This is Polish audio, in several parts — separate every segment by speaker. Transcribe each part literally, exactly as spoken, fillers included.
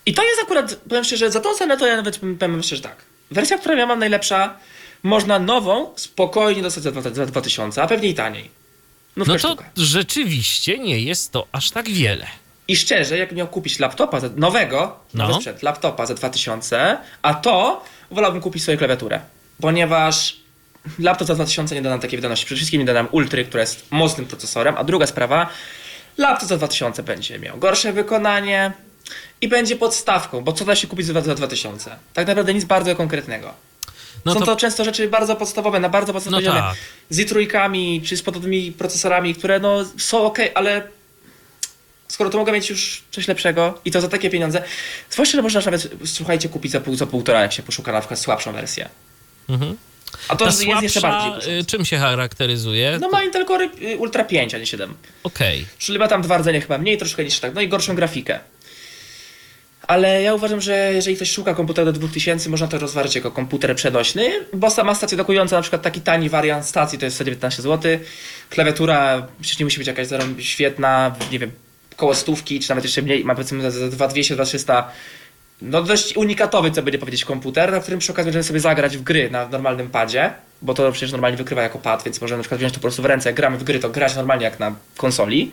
Speaker 1: I to jest akurat, powiem szczerze, za tą cenę to ja nawet powiem szczerze tak. Wersja, którą ja mam najlepsza, można nową spokojnie dostać za dwa tysiące, a pewnie i taniej. Nówka
Speaker 2: No to
Speaker 1: sztuka.
Speaker 2: rzeczywiście nie jest to aż tak wiele.
Speaker 1: I szczerze, jak miał kupić laptopa za, nowego,
Speaker 2: No.
Speaker 1: nowy sprzęt, laptopa za dwa tysiące, a to wolałbym kupić sobie klawiaturę. Ponieważ laptop za dwa tysiące nie da nam takiej wydajności. Przede wszystkim nie da nam Ultry, która jest mocnym procesorem, a druga sprawa, laptop za dwa tysiące będzie miał gorsze wykonanie i będzie podstawką, bo co da się kupić za dwa tysiące? Tak naprawdę nic bardzo konkretnego.
Speaker 2: No
Speaker 1: Są
Speaker 2: to,
Speaker 1: to często rzeczy bardzo podstawowe, na bardzo podstawowym
Speaker 2: no
Speaker 1: poziomie.
Speaker 2: tak.
Speaker 1: Z i trójkami, czy z podobnymi procesorami, które no są ok, ale skoro to mogę mieć już coś lepszego i to za takie pieniądze, zwłaszcza, że można nawet, słuchajcie, kupić za, pół, za półtora, jak się poszuka na przykład słabszą wersję.
Speaker 2: Mhm.
Speaker 1: A to
Speaker 2: Ta
Speaker 1: jest jeszcze
Speaker 2: słabsza,
Speaker 1: bardziej kuszące.
Speaker 2: y, czym się charakteryzuje?
Speaker 1: No ma Intel Core y, Ultra pięć, a nie siedem.
Speaker 2: Okej.
Speaker 1: Czyli ma tam dwa rdzenie chyba mniej troszkę niż tak, no i gorszą grafikę. Ale ja uważam, że jeżeli ktoś szuka komputera do dwa tysiące, można to rozważyć jako komputer przenośny, bo sama stacja dokująca, na przykład taki tani wariant stacji to jest sto dziewiętnaście złotych. Klawiatura przecież nie musi być jakaś zarąb- świetna, nie wiem, koło stówki, czy nawet jeszcze mniej, ma powiedzmy za dwa tysiące dwieście, dwa tysiące trzysta. No dość unikatowy, co będzie powiedzieć, komputer, na którym przy okazji możemy sobie zagrać w gry na normalnym padzie, bo to przecież normalnie wykrywa jako pad, więc możemy na przykład wziąć to po prostu w ręce, jak gramy w gry, to grać normalnie jak na konsoli.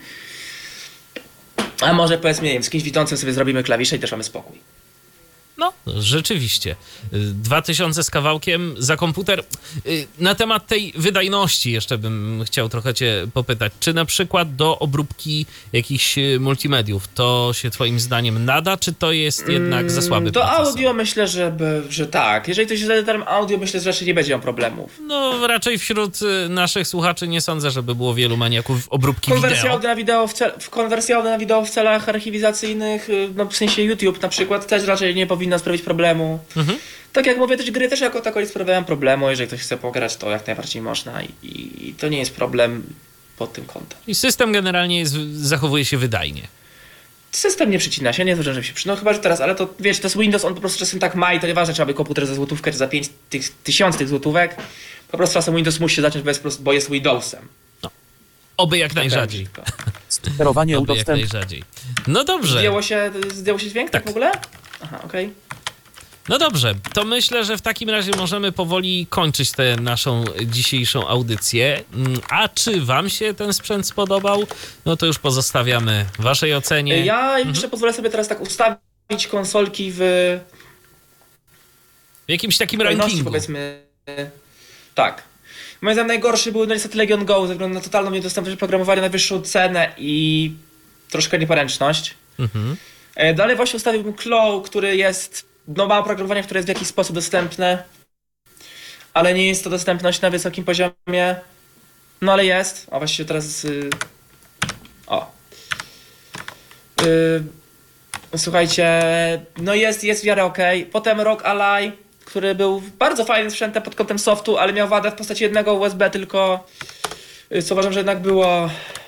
Speaker 1: A może powiedzmy, nie wiem, z kimś widzącym sobie zrobimy klawisze i też mamy spokój.
Speaker 2: No, rzeczywiście. Y, dwa tysiące z kawałkiem za komputer. Y, Na temat tej wydajności jeszcze bym chciał trochę cię popytać. Czy na przykład do obróbki jakichś y, multimediów to się twoim zdaniem nada, czy to jest jednak za słaby
Speaker 1: To
Speaker 2: procesor?
Speaker 1: audio myślę, że, by- że tak. Jeżeli ktoś jest edytorem audio, myślę, że raczej nie będzie miał problemów.
Speaker 2: No, raczej wśród y, naszych słuchaczy nie sądzę, żeby było wielu maniaków obróbki
Speaker 1: Konwersja
Speaker 2: wideo.
Speaker 1: audio na wideo, w cel, w konwersja audio na wideo w celach archiwizacyjnych, y, no w sensie YouTube na przykład, też raczej nie powinna sprawić problemu.
Speaker 2: Mhm.
Speaker 1: Tak jak mówię, też gry też jako tako nie sprawiają problemu. Jeżeli ktoś chce pograć, to jak najbardziej można i, i, i to nie jest problem pod tym kątem.
Speaker 2: I system generalnie jest, zachowuje się wydajnie.
Speaker 1: System nie przycina się, nie zdarza, że się przy... No chyba, że teraz, ale to wiesz, to jest Windows, on po prostu czasem tak ma i to nieważne, czy aby komputer za złotówkę, czy za pięć tych, tysiąc tych złotówek. Po prostu czasem Windows musi się zacząć, bo jest, bo jest Windowsem.
Speaker 2: Oby jak najrzadziej.
Speaker 3: Sterowanie
Speaker 2: Oby jak
Speaker 3: udostępnienia.
Speaker 2: najrzadziej. No dobrze.
Speaker 1: Zdjęło się, zdjęło się dźwięk tak,
Speaker 2: Tak.
Speaker 1: w ogóle? Aha, okej.
Speaker 2: No dobrze, to myślę, że w takim razie możemy powoli kończyć tę naszą dzisiejszą audycję. Mm, A czy wam się ten sprzęt spodobał? No to już pozostawiamy waszej ocenie.
Speaker 1: Ja jeszcze pozwolę sobie teraz tak ustawić konsolki w
Speaker 2: W jakimś takim
Speaker 1: kolejności,
Speaker 2: rankingu.
Speaker 1: powiedzmy. Tak. Moim zdaniem najgorszy był no niestety Legion Go, ze względu na totalną niedostępność programowania, najwyższą cenę i troszkę nieporęczność.
Speaker 2: Mhm.
Speaker 1: E, Dalej właśnie ustawiłbym Claw, który jest, no ma oprogramowanie, które jest w jakiś sposób dostępne, ale nie jest to dostępność na wysokim poziomie. No ale jest. A właściwie teraz... y, O. Y, Słuchajcie, no jest, jest w miarę okej. Potem Rock Ally, który był bardzo fajnym sprzętem pod kątem softu, ale miał wadę w postaci jednego U S B tylko, y, co uważam, że jednak było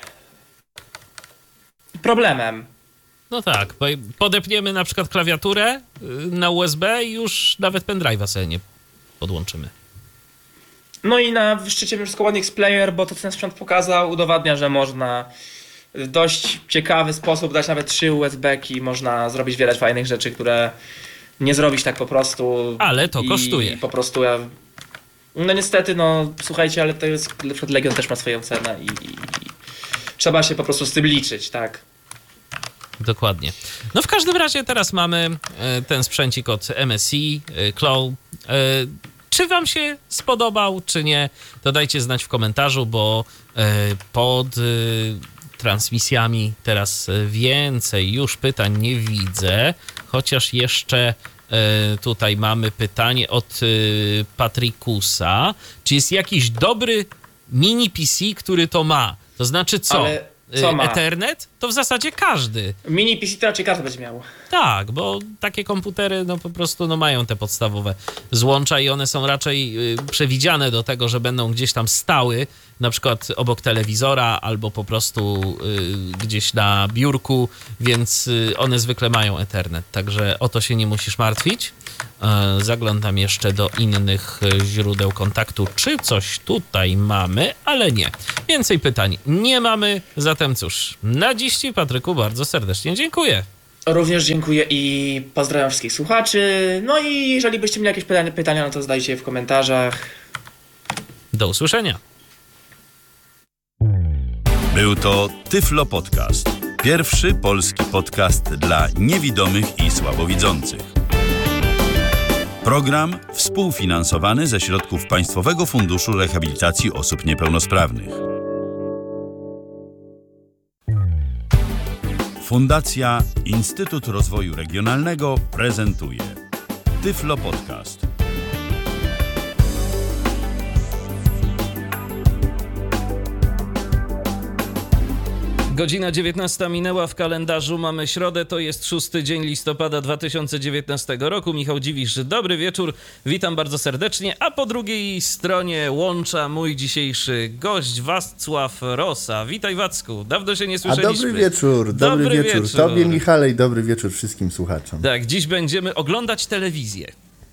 Speaker 1: problemem.
Speaker 2: No tak, bo podepniemy na przykład klawiaturę y, na U S B i już nawet pendrive'a sobie nie podłączymy.
Speaker 1: No i na szczycie wszystko ładnie X-Player, bo to co ten sprzęt pokazał, udowadnia, że można w dość ciekawy sposób dać nawet trzy U S B-ki, można zrobić wiele fajnych rzeczy, które nie zrobić tak po prostu.
Speaker 2: Ale to
Speaker 1: I
Speaker 2: kosztuje.
Speaker 1: po prostu ja... No niestety, no słuchajcie, ale to jest, na przykład Legion też ma swoją cenę i, i, i trzeba się po prostu z tym liczyć, tak?
Speaker 2: Dokładnie. No w każdym razie teraz mamy e, ten sprzęcik od M S I, e, Claw. E, Czy wam się spodobał, czy nie, to dajcie znać w komentarzu, bo e, pod e, transmisjami teraz więcej już pytań nie widzę, chociaż jeszcze e, tutaj mamy pytanie od e, Patrykusa. Czy jest jakiś dobry mini P C, który to ma? To znaczy co?
Speaker 1: Ale co ma?
Speaker 2: Ethernet? To w zasadzie każdy.
Speaker 1: Mini P C to raczej każdy będzie miał.
Speaker 2: Tak, bo takie komputery no po prostu no, mają te podstawowe złącza i one są raczej y, przewidziane do tego, że będą gdzieś tam stały, na przykład obok telewizora albo po prostu y, gdzieś na biurku, więc y, one zwykle mają Ethernet, także o to się nie musisz martwić. E, zaglądam jeszcze do innych e, źródeł kontaktu, czy coś tutaj mamy, ale nie. Więcej pytań nie mamy, zatem cóż, na dziś ci, Patryku, bardzo serdecznie dziękuję.
Speaker 1: Również dziękuję i pozdrawiam wszystkich słuchaczy. No i jeżeli byście mieli jakieś pytania, pytania no to zadajcie je w komentarzach.
Speaker 2: Do usłyszenia.
Speaker 3: Był to Tyflo Podcast. Pierwszy polski podcast dla niewidomych i słabowidzących. Program współfinansowany ze środków Państwowego Funduszu Rehabilitacji Osób Niepełnosprawnych. Fundacja Instytut Rozwoju Regionalnego prezentuje Tyflo Podcast.
Speaker 2: Godzina dziewiętnasta minęła w kalendarzu, mamy środę, to jest szósty dzień listopada dwa tysiące dziewiętnastego roku. Michał Dziwisz, dobry wieczór, witam bardzo serdecznie, a po drugiej stronie łącza mój dzisiejszy gość Wacław Rosa. Witaj Wacku, dawno się nie słyszeliśmy.
Speaker 4: A dobry wieczór, dobry, dobry wieczór. wieczór. Tobie Michale i dobry wieczór wszystkim słuchaczom.
Speaker 2: Tak, dziś będziemy oglądać telewizję.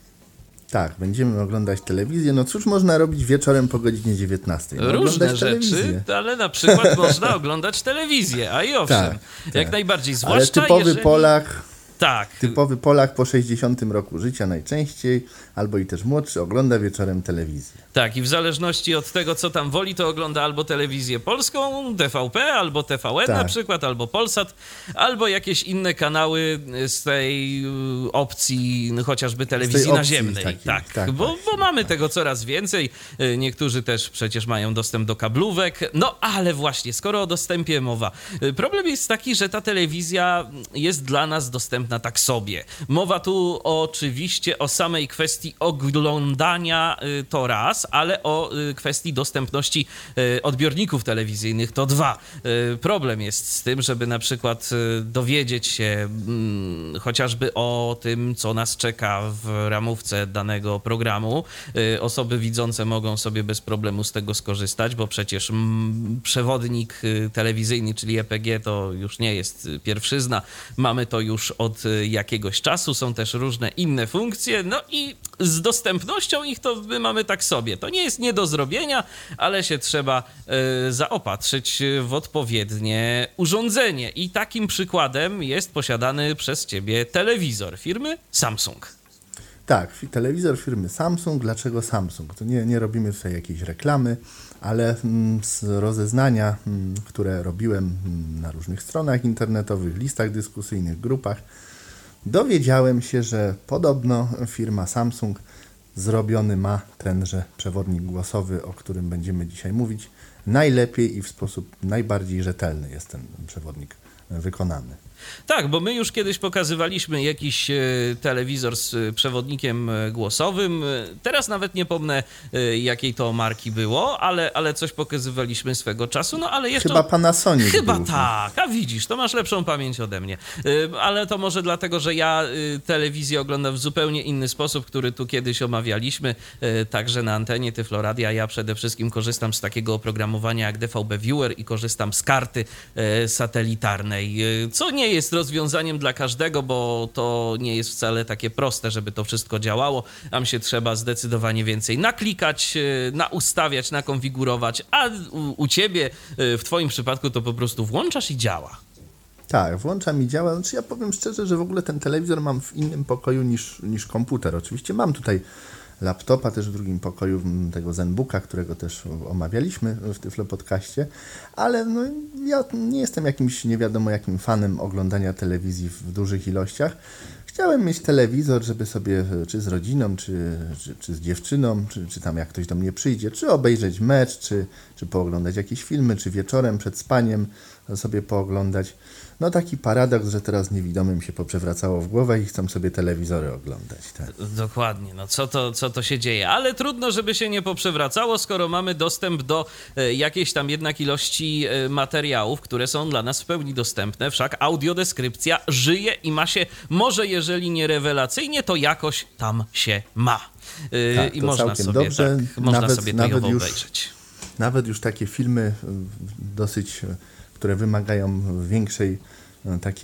Speaker 4: Tak, będziemy oglądać telewizję. No cóż można robić wieczorem po godzinie dziewiętnastej? No,
Speaker 2: różne rzeczy, ale na przykład można oglądać telewizję, a i owszem,
Speaker 4: tak,
Speaker 2: jak
Speaker 4: tak.
Speaker 2: najbardziej, zwłaszcza
Speaker 4: ale typowy
Speaker 2: jeżeli...
Speaker 4: Polak...
Speaker 2: Tak.
Speaker 4: Typowy Polak po sześćdziesiątym roku życia najczęściej, albo i też młodszy, ogląda wieczorem telewizję.
Speaker 2: Tak, i w zależności od tego, co tam woli, to ogląda albo telewizję polską, T V P, albo T V N tak. na przykład, albo Polsat, albo jakieś inne kanały z tej opcji, no, chociażby telewizji opcji naziemnej. Takiej, tak, tak, bo, bo mamy tak. tego coraz więcej. Niektórzy też przecież mają dostęp do kablówek. No ale właśnie, skoro o dostępie mowa. Problem jest taki, że ta telewizja jest dla nas dostępna tak sobie. Mowa tu oczywiście o samej kwestii oglądania to raz, ale o kwestii dostępności odbiorników telewizyjnych to dwa. Problem jest z tym, żeby na przykład dowiedzieć się chociażby o tym, co nas czeka w ramówce danego programu. Osoby widzące mogą sobie bez problemu z tego skorzystać, bo przecież przewodnik telewizyjny, czyli E P G, to już nie jest pierwszyzna. Mamy to już od jakiegoś czasu. Są też różne inne funkcje. No i z dostępnością ich to my mamy tak sobie. To nie jest nie do zrobienia, ale się trzeba y, zaopatrzyć w odpowiednie urządzenie. I takim przykładem jest posiadany przez ciebie telewizor firmy Samsung.
Speaker 4: Tak, telewizor firmy Samsung. Dlaczego Samsung? To nie, nie robimy tutaj jakiejś reklamy, ale mm, z rozeznania, mm, które robiłem mm, na różnych stronach internetowych, listach dyskusyjnych, grupach, dowiedziałem się, że podobno firma Samsung zrobiony ma tenże przewodnik głosowy, o którym będziemy dzisiaj mówić. Najlepiej i w sposób najbardziej rzetelny jest ten przewodnik wykonany.
Speaker 2: Tak, bo my już kiedyś pokazywaliśmy jakiś telewizor z przewodnikiem głosowym. Teraz nawet nie pomnę, jakiej to marki było, ale, ale coś pokazywaliśmy swego czasu. No ale jeszcze...
Speaker 4: Chyba Panasonic
Speaker 2: Chyba
Speaker 4: był.
Speaker 2: tak, a widzisz, to masz lepszą pamięć ode mnie. Ale to może dlatego, że ja telewizję oglądam w zupełnie inny sposób, który tu kiedyś omawialiśmy, także na antenie Tyfloradia. Ja przede wszystkim korzystam z takiego oprogramowania jak D V B Viewer i korzystam z karty satelitarnej, co nie jest rozwiązaniem dla każdego, bo to nie jest wcale takie proste, żeby to wszystko działało. Tam się trzeba zdecydowanie więcej naklikać, naustawiać, nakonfigurować, a u, u ciebie, w twoim przypadku, to po prostu włączasz i działa.
Speaker 4: Tak, włączam i działa. Znaczy ja powiem szczerze, że w ogóle ten telewizor mam w innym pokoju niż, niż komputer. Oczywiście mam tutaj laptopa też w drugim pokoju, tego Zenbooka, którego też omawialiśmy w Tyflo Podcaście, ale no, ja nie jestem jakimś nie wiadomo jakim fanem oglądania telewizji w dużych ilościach. Chciałem mieć telewizor, żeby sobie czy z rodziną, czy, czy, czy z dziewczyną, czy, czy tam jak ktoś do mnie przyjdzie, czy obejrzeć mecz, czy, czy pooglądać jakieś filmy, czy wieczorem przed spaniem sobie pooglądać. No taki paradoks, że teraz niewidomym się poprzewracało w głowę i chcą sobie telewizory oglądać. Tak.
Speaker 2: Dokładnie, no co to, co to się dzieje? Ale trudno, żeby się nie poprzewracało, skoro mamy dostęp do e, jakiejś tam jednak ilości e, materiałów, które są dla nas w pełni dostępne. Wszak audiodeskrypcja żyje i ma się, może jeżeli nie rewelacyjnie, to jakoś tam się ma. E,
Speaker 4: tak,
Speaker 2: I można sobie,
Speaker 4: dobrze.
Speaker 2: Tak, można
Speaker 4: nawet,
Speaker 2: sobie to
Speaker 4: nawet już,
Speaker 2: obejrzeć.
Speaker 4: Nawet już takie filmy dosyć, które wymagają większej takiej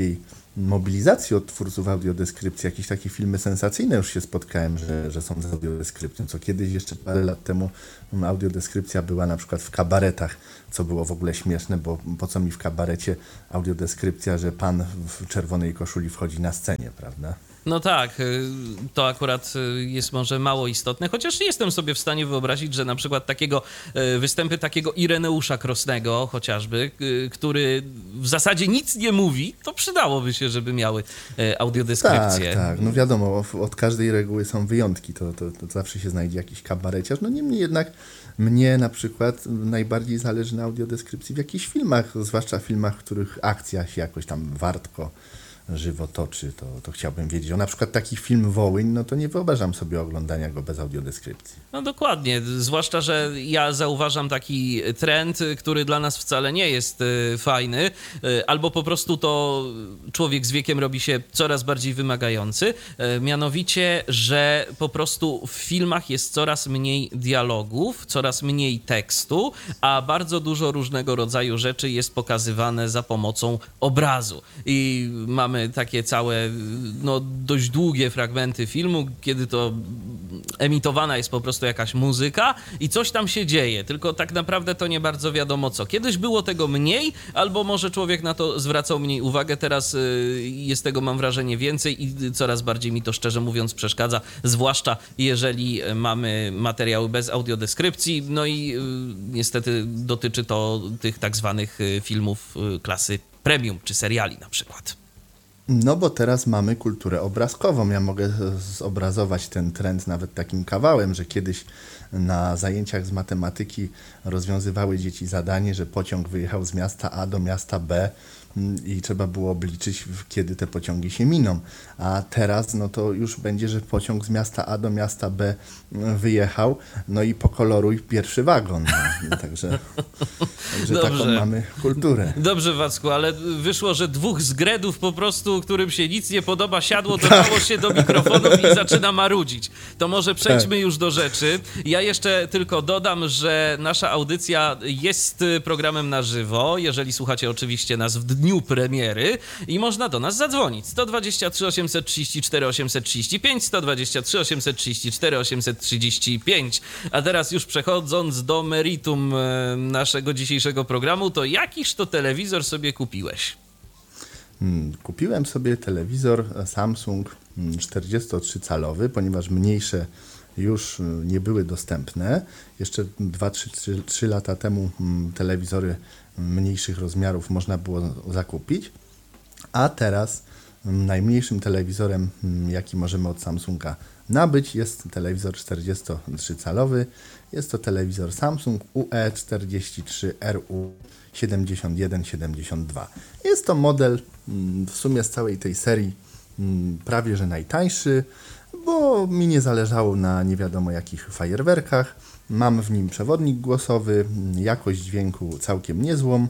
Speaker 4: mobilizacji od twórców audiodeskrypcji. Jakieś takie filmy sensacyjne już się spotkałem, że, że są z audiodeskrypcją, co kiedyś jeszcze parę lat temu audiodeskrypcja była na przykład w kabaretach, co było w ogóle śmieszne, bo po co mi w kabarecie audiodeskrypcja, że pan w czerwonej koszuli wchodzi na scenie, prawda?
Speaker 2: No tak, y, to akurat y, jest może mało istotne, chociaż jestem sobie w stanie wyobrazić, że na przykład takiego y, występy takiego Ireneusza Krosnego chociażby, y, który w zasadzie nic nie mówi, to przydałoby się, żeby miały y, audiodeskrypcję.
Speaker 4: Tak, tak. No wiadomo, od każdej reguły są wyjątki, to, to, to zawsze się znajdzie jakiś kabareciarz. No niemniej jednak mnie na przykład najbardziej zależy na audiodeskrypcji w jakichś filmach, zwłaszcza w filmach, w których akcja się jakoś tam wartko żywo toczy, to, to chciałbym wiedzieć. O na przykład taki film Wołyń, no to nie wyobrażam sobie oglądania go bez audiodeskrypcji.
Speaker 2: No dokładnie, zwłaszcza, że ja zauważam taki trend, który dla nas wcale nie jest y, fajny, y, albo po prostu to człowiek z wiekiem robi się coraz bardziej wymagający, y, mianowicie, że po prostu w filmach jest coraz mniej dialogów, coraz mniej tekstu, a bardzo dużo różnego rodzaju rzeczy jest pokazywane za pomocą obrazu. I mamy takie całe, no dość długie fragmenty filmu, kiedy to emitowana jest po prostu jakaś muzyka i coś tam się dzieje, tylko tak naprawdę to nie bardzo wiadomo co. Kiedyś było tego mniej, albo może człowiek na to zwracał mniej uwagę, teraz jest tego, mam wrażenie, więcej i coraz bardziej mi to, szczerze mówiąc, przeszkadza, zwłaszcza jeżeli mamy materiały bez audiodeskrypcji, no i niestety dotyczy to tych tak zwanych filmów klasy premium, czy seriali na przykład.
Speaker 4: No bo teraz mamy kulturę obrazkową. Ja mogę zobrazować ten trend nawet takim kawałem, że kiedyś na zajęciach z matematyki rozwiązywały dzieci zadanie, że pociąg wyjechał z miasta A do miasta B i trzeba było obliczyć, kiedy te pociągi się miną. A teraz no to już będzie, że pociąg z miasta A do miasta B wyjechał, no i pokoloruj pierwszy wagon. No, także także taką mamy kulturę.
Speaker 2: Dobrze, Wacku, ale wyszło, że dwóch zgredów po prostu, którym się nic nie podoba, siadło, dodało się do mikrofonów i zaczyna marudzić. To może przejdźmy już do rzeczy. Ja jeszcze tylko dodam, że nasza audycja jest programem na żywo, jeżeli słuchacie oczywiście nas w dniu premiery i można do nas zadzwonić. sto dwadzieścia trzy osiemset trzydzieści cztery osiemset trzydzieści pięć, sto dwadzieścia trzy osiemset trzydzieści cztery osiemset trzydzieści pięć. A teraz już przechodząc do meritum naszego dzisiejszego programu, to jakiż to telewizor sobie kupiłeś?
Speaker 4: Kupiłem sobie telewizor Samsung czterdziestotrzy calowy, ponieważ mniejsze już nie były dostępne. Jeszcze dwa trzy lata temu telewizory mniejszych rozmiarów można było zakupić, a teraz najmniejszym telewizorem, jaki możemy od Samsunga nabyć, jest telewizor czterdziestotrzy calowy. Jest to telewizor Samsung U E czterdzieści trzy R U siedemdziesiąt jeden siedemdziesiąt dwa. Jest to model w sumie z całej tej serii prawie że najtańszy, bo mi nie zależało na nie wiadomo jakich fajerwerkach. Mam w nim przewodnik głosowy, jakość dźwięku całkiem niezłą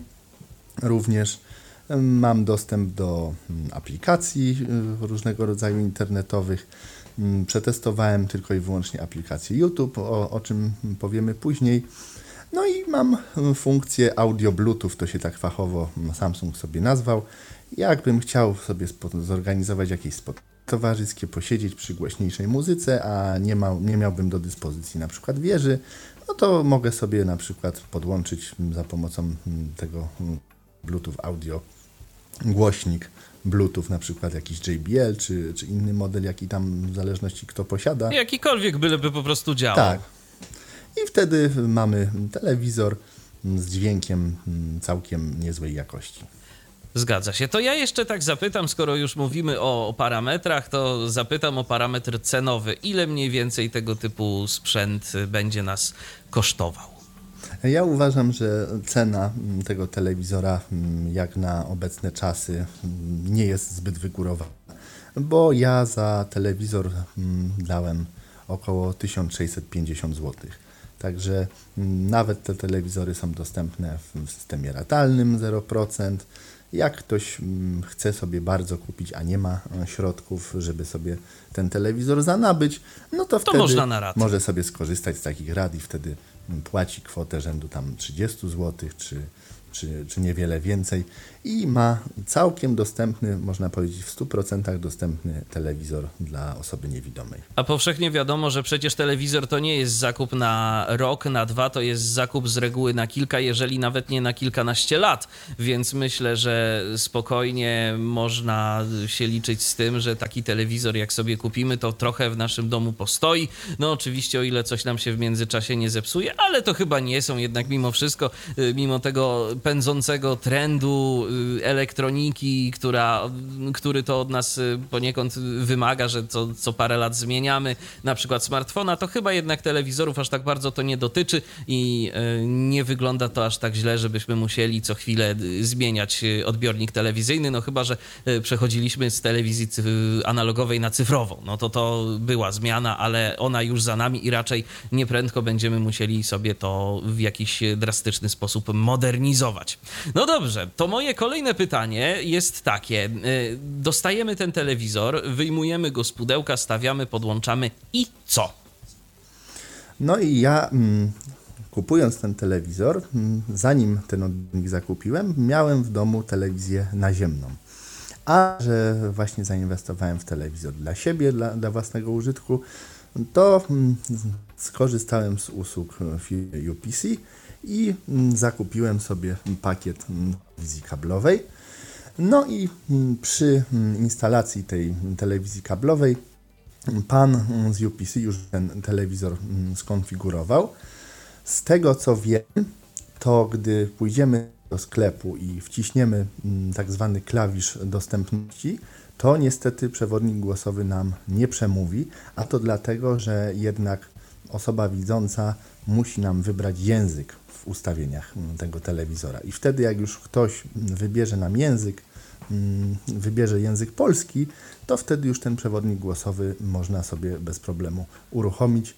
Speaker 4: również. Mam dostęp do aplikacji różnego rodzaju internetowych. Przetestowałem tylko i wyłącznie aplikację YouTube, o, o czym powiemy później. No i mam funkcję audio Bluetooth, to się tak fachowo Samsung sobie nazwał. Jakbym chciał sobie zorganizować jakieś spotkanie towarzyskie, posiedzieć przy głośniejszej muzyce, a nie, ma, nie miałbym do dyspozycji na przykład wieży, no to mogę sobie na przykład podłączyć za pomocą tego Bluetooth audio głośnik Bluetooth, na przykład jakiś J B L, czy, czy inny model, jaki tam w zależności kto posiada.
Speaker 2: Jakikolwiek byleby po prostu działał.
Speaker 4: Tak. I wtedy mamy telewizor z dźwiękiem całkiem niezłej jakości.
Speaker 2: Zgadza się. To ja jeszcze tak zapytam, skoro już mówimy o, o parametrach, to zapytam o parametr cenowy. Ile mniej więcej tego typu sprzęt będzie nas kosztował?
Speaker 4: Ja uważam, że cena tego telewizora jak na obecne czasy nie jest zbyt wygórowana, bo ja za telewizor dałem około tysiąc sześćset pięćdziesiąt złotych. Także nawet te telewizory są dostępne w systemie ratalnym zero procent. Jak ktoś chce sobie bardzo kupić, a nie ma środków, żeby sobie ten telewizor zanabyć, no to, to wtedy można na raty. Może sobie skorzystać z takich rad i wtedy płaci kwotę rzędu tam trzydzieści złotych czy, czy, czy niewiele więcej i ma całkiem dostępny, można powiedzieć w stu procentach dostępny telewizor dla osoby niewidomej.
Speaker 2: A powszechnie wiadomo, że przecież telewizor to nie jest zakup na rok, na dwa, to jest zakup z reguły na kilka, jeżeli nawet nie na kilkanaście lat, więc myślę, że spokojnie można się liczyć z tym, że taki telewizor jak sobie kupimy, to trochę w naszym domu postoi. No oczywiście o ile coś nam się w międzyczasie nie zepsuje, ale to chyba nie są jednak mimo wszystko, mimo tego pędzącego trendu elektroniki, która, który to od nas poniekąd wymaga, że co, co parę lat zmieniamy, na przykład smartfona, to chyba jednak telewizorów aż tak bardzo to nie dotyczy i nie wygląda to aż tak źle, żebyśmy musieli co chwilę zmieniać odbiornik telewizyjny, no chyba że przechodziliśmy z telewizji analogowej na cyfrową, no to to była zmiana, ale ona już za nami i raczej nieprędko będziemy musieli sobie to w jakiś drastyczny sposób modernizować. No dobrze, to moje kolejne pytanie jest takie. Dostajemy ten telewizor, wyjmujemy go z pudełka, stawiamy, podłączamy i co?
Speaker 4: No i ja mm, kupując ten telewizor, mm, zanim ten odbiornik zakupiłem, miałem w domu telewizję naziemną. A że właśnie zainwestowałem w telewizor dla siebie, dla, dla własnego użytku, to mm, skorzystałem z usług firmy U P C i mm, zakupiłem sobie pakiet mm, telewizji kablowej. No i mm, przy mm, instalacji tej telewizji kablowej pan z U P C już ten telewizor mm, skonfigurował. Z tego co wiem, to gdy pójdziemy do sklepu i wciśniemy mm, tak zwany klawisz dostępności, to niestety przewodnik głosowy nam nie przemówi, a to dlatego, że jednak osoba widząca musi nam wybrać język w ustawieniach tego telewizora. I wtedy jak już ktoś wybierze nam język, wybierze język polski, to wtedy już ten przewodnik głosowy można sobie bez problemu uruchomić.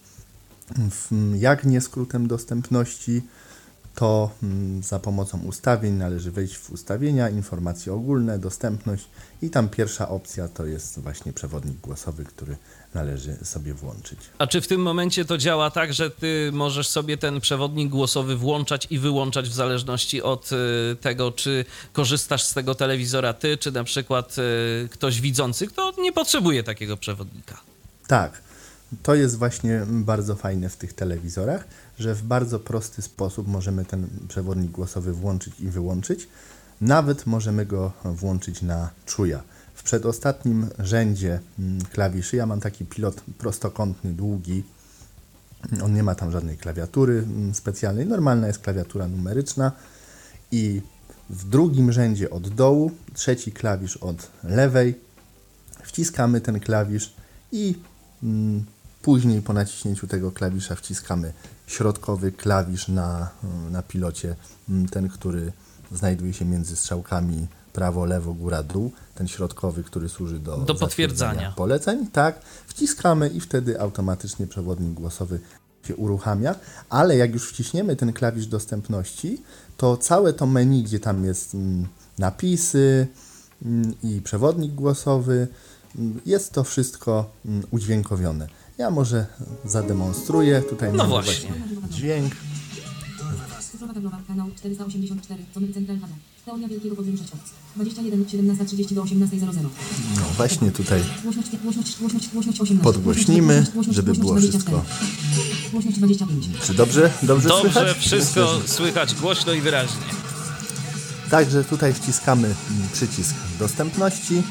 Speaker 4: Jak nie skrótem dostępności, to za pomocą ustawień należy wejść w ustawienia, informacje ogólne, dostępność i tam pierwsza opcja to jest właśnie przewodnik głosowy, który należy sobie włączyć.
Speaker 2: A czy w tym momencie to działa tak, że ty możesz sobie ten przewodnik głosowy włączać i wyłączać w zależności od tego, czy korzystasz z tego telewizora ty, czy na przykład ktoś widzący, kto nie potrzebuje takiego przewodnika?
Speaker 4: Tak. To jest właśnie bardzo fajne w tych telewizorach, że w bardzo prosty sposób możemy ten przewodnik głosowy włączyć i wyłączyć. Nawet możemy go włączyć na czuja. W przedostatnim rzędzie klawiszy ja mam taki pilot prostokątny, długi. On nie ma tam żadnej klawiatury specjalnej. Normalna jest klawiatura numeryczna. I w drugim rzędzie od dołu, trzeci klawisz od lewej, wciskamy ten klawisz i mm, później po naciśnięciu tego klawisza wciskamy środkowy klawisz na, na pilocie, ten, który znajduje się między strzałkami prawo, lewo, góra, dół, ten środkowy, który służy do,
Speaker 2: do potwierdzania
Speaker 4: poleceń, tak, wciskamy i wtedy automatycznie przewodnik głosowy się uruchamia, ale jak już wciśniemy ten klawisz dostępności, to całe to menu, gdzie tam jest mm, napisy mm, i przewodnik głosowy, mm, jest to wszystko mm, udźwiękowione. Ja może zademonstruję. Tutaj
Speaker 2: no
Speaker 4: mamy
Speaker 2: właśnie.
Speaker 4: właśnie dźwięk.
Speaker 5: Cyfrowa tablowa, kanał czterysta osiemdziesiąt cztery, Zomy Central H D. Teoria Wielkiego Podwórza Siorc. dwadzieścia jeden, siedemnaście trzydzieści do osiemnaście zero zero.
Speaker 4: No właśnie tutaj
Speaker 5: Głośność, głośność, głośność, głośność osiemnaście.
Speaker 4: podgłośnimy,
Speaker 5: Głośność,
Speaker 4: żeby było
Speaker 5: głośność
Speaker 4: wszystko.
Speaker 5: Głośność dwadzieścia pięć.
Speaker 4: Czy dobrze, dobrze,
Speaker 2: Dobrze,
Speaker 4: słychać?
Speaker 2: wszystko
Speaker 4: Myślę, że-
Speaker 2: słychać głośno i wyraźnie.
Speaker 4: Także tutaj wciskamy mm, przycisk dostępności.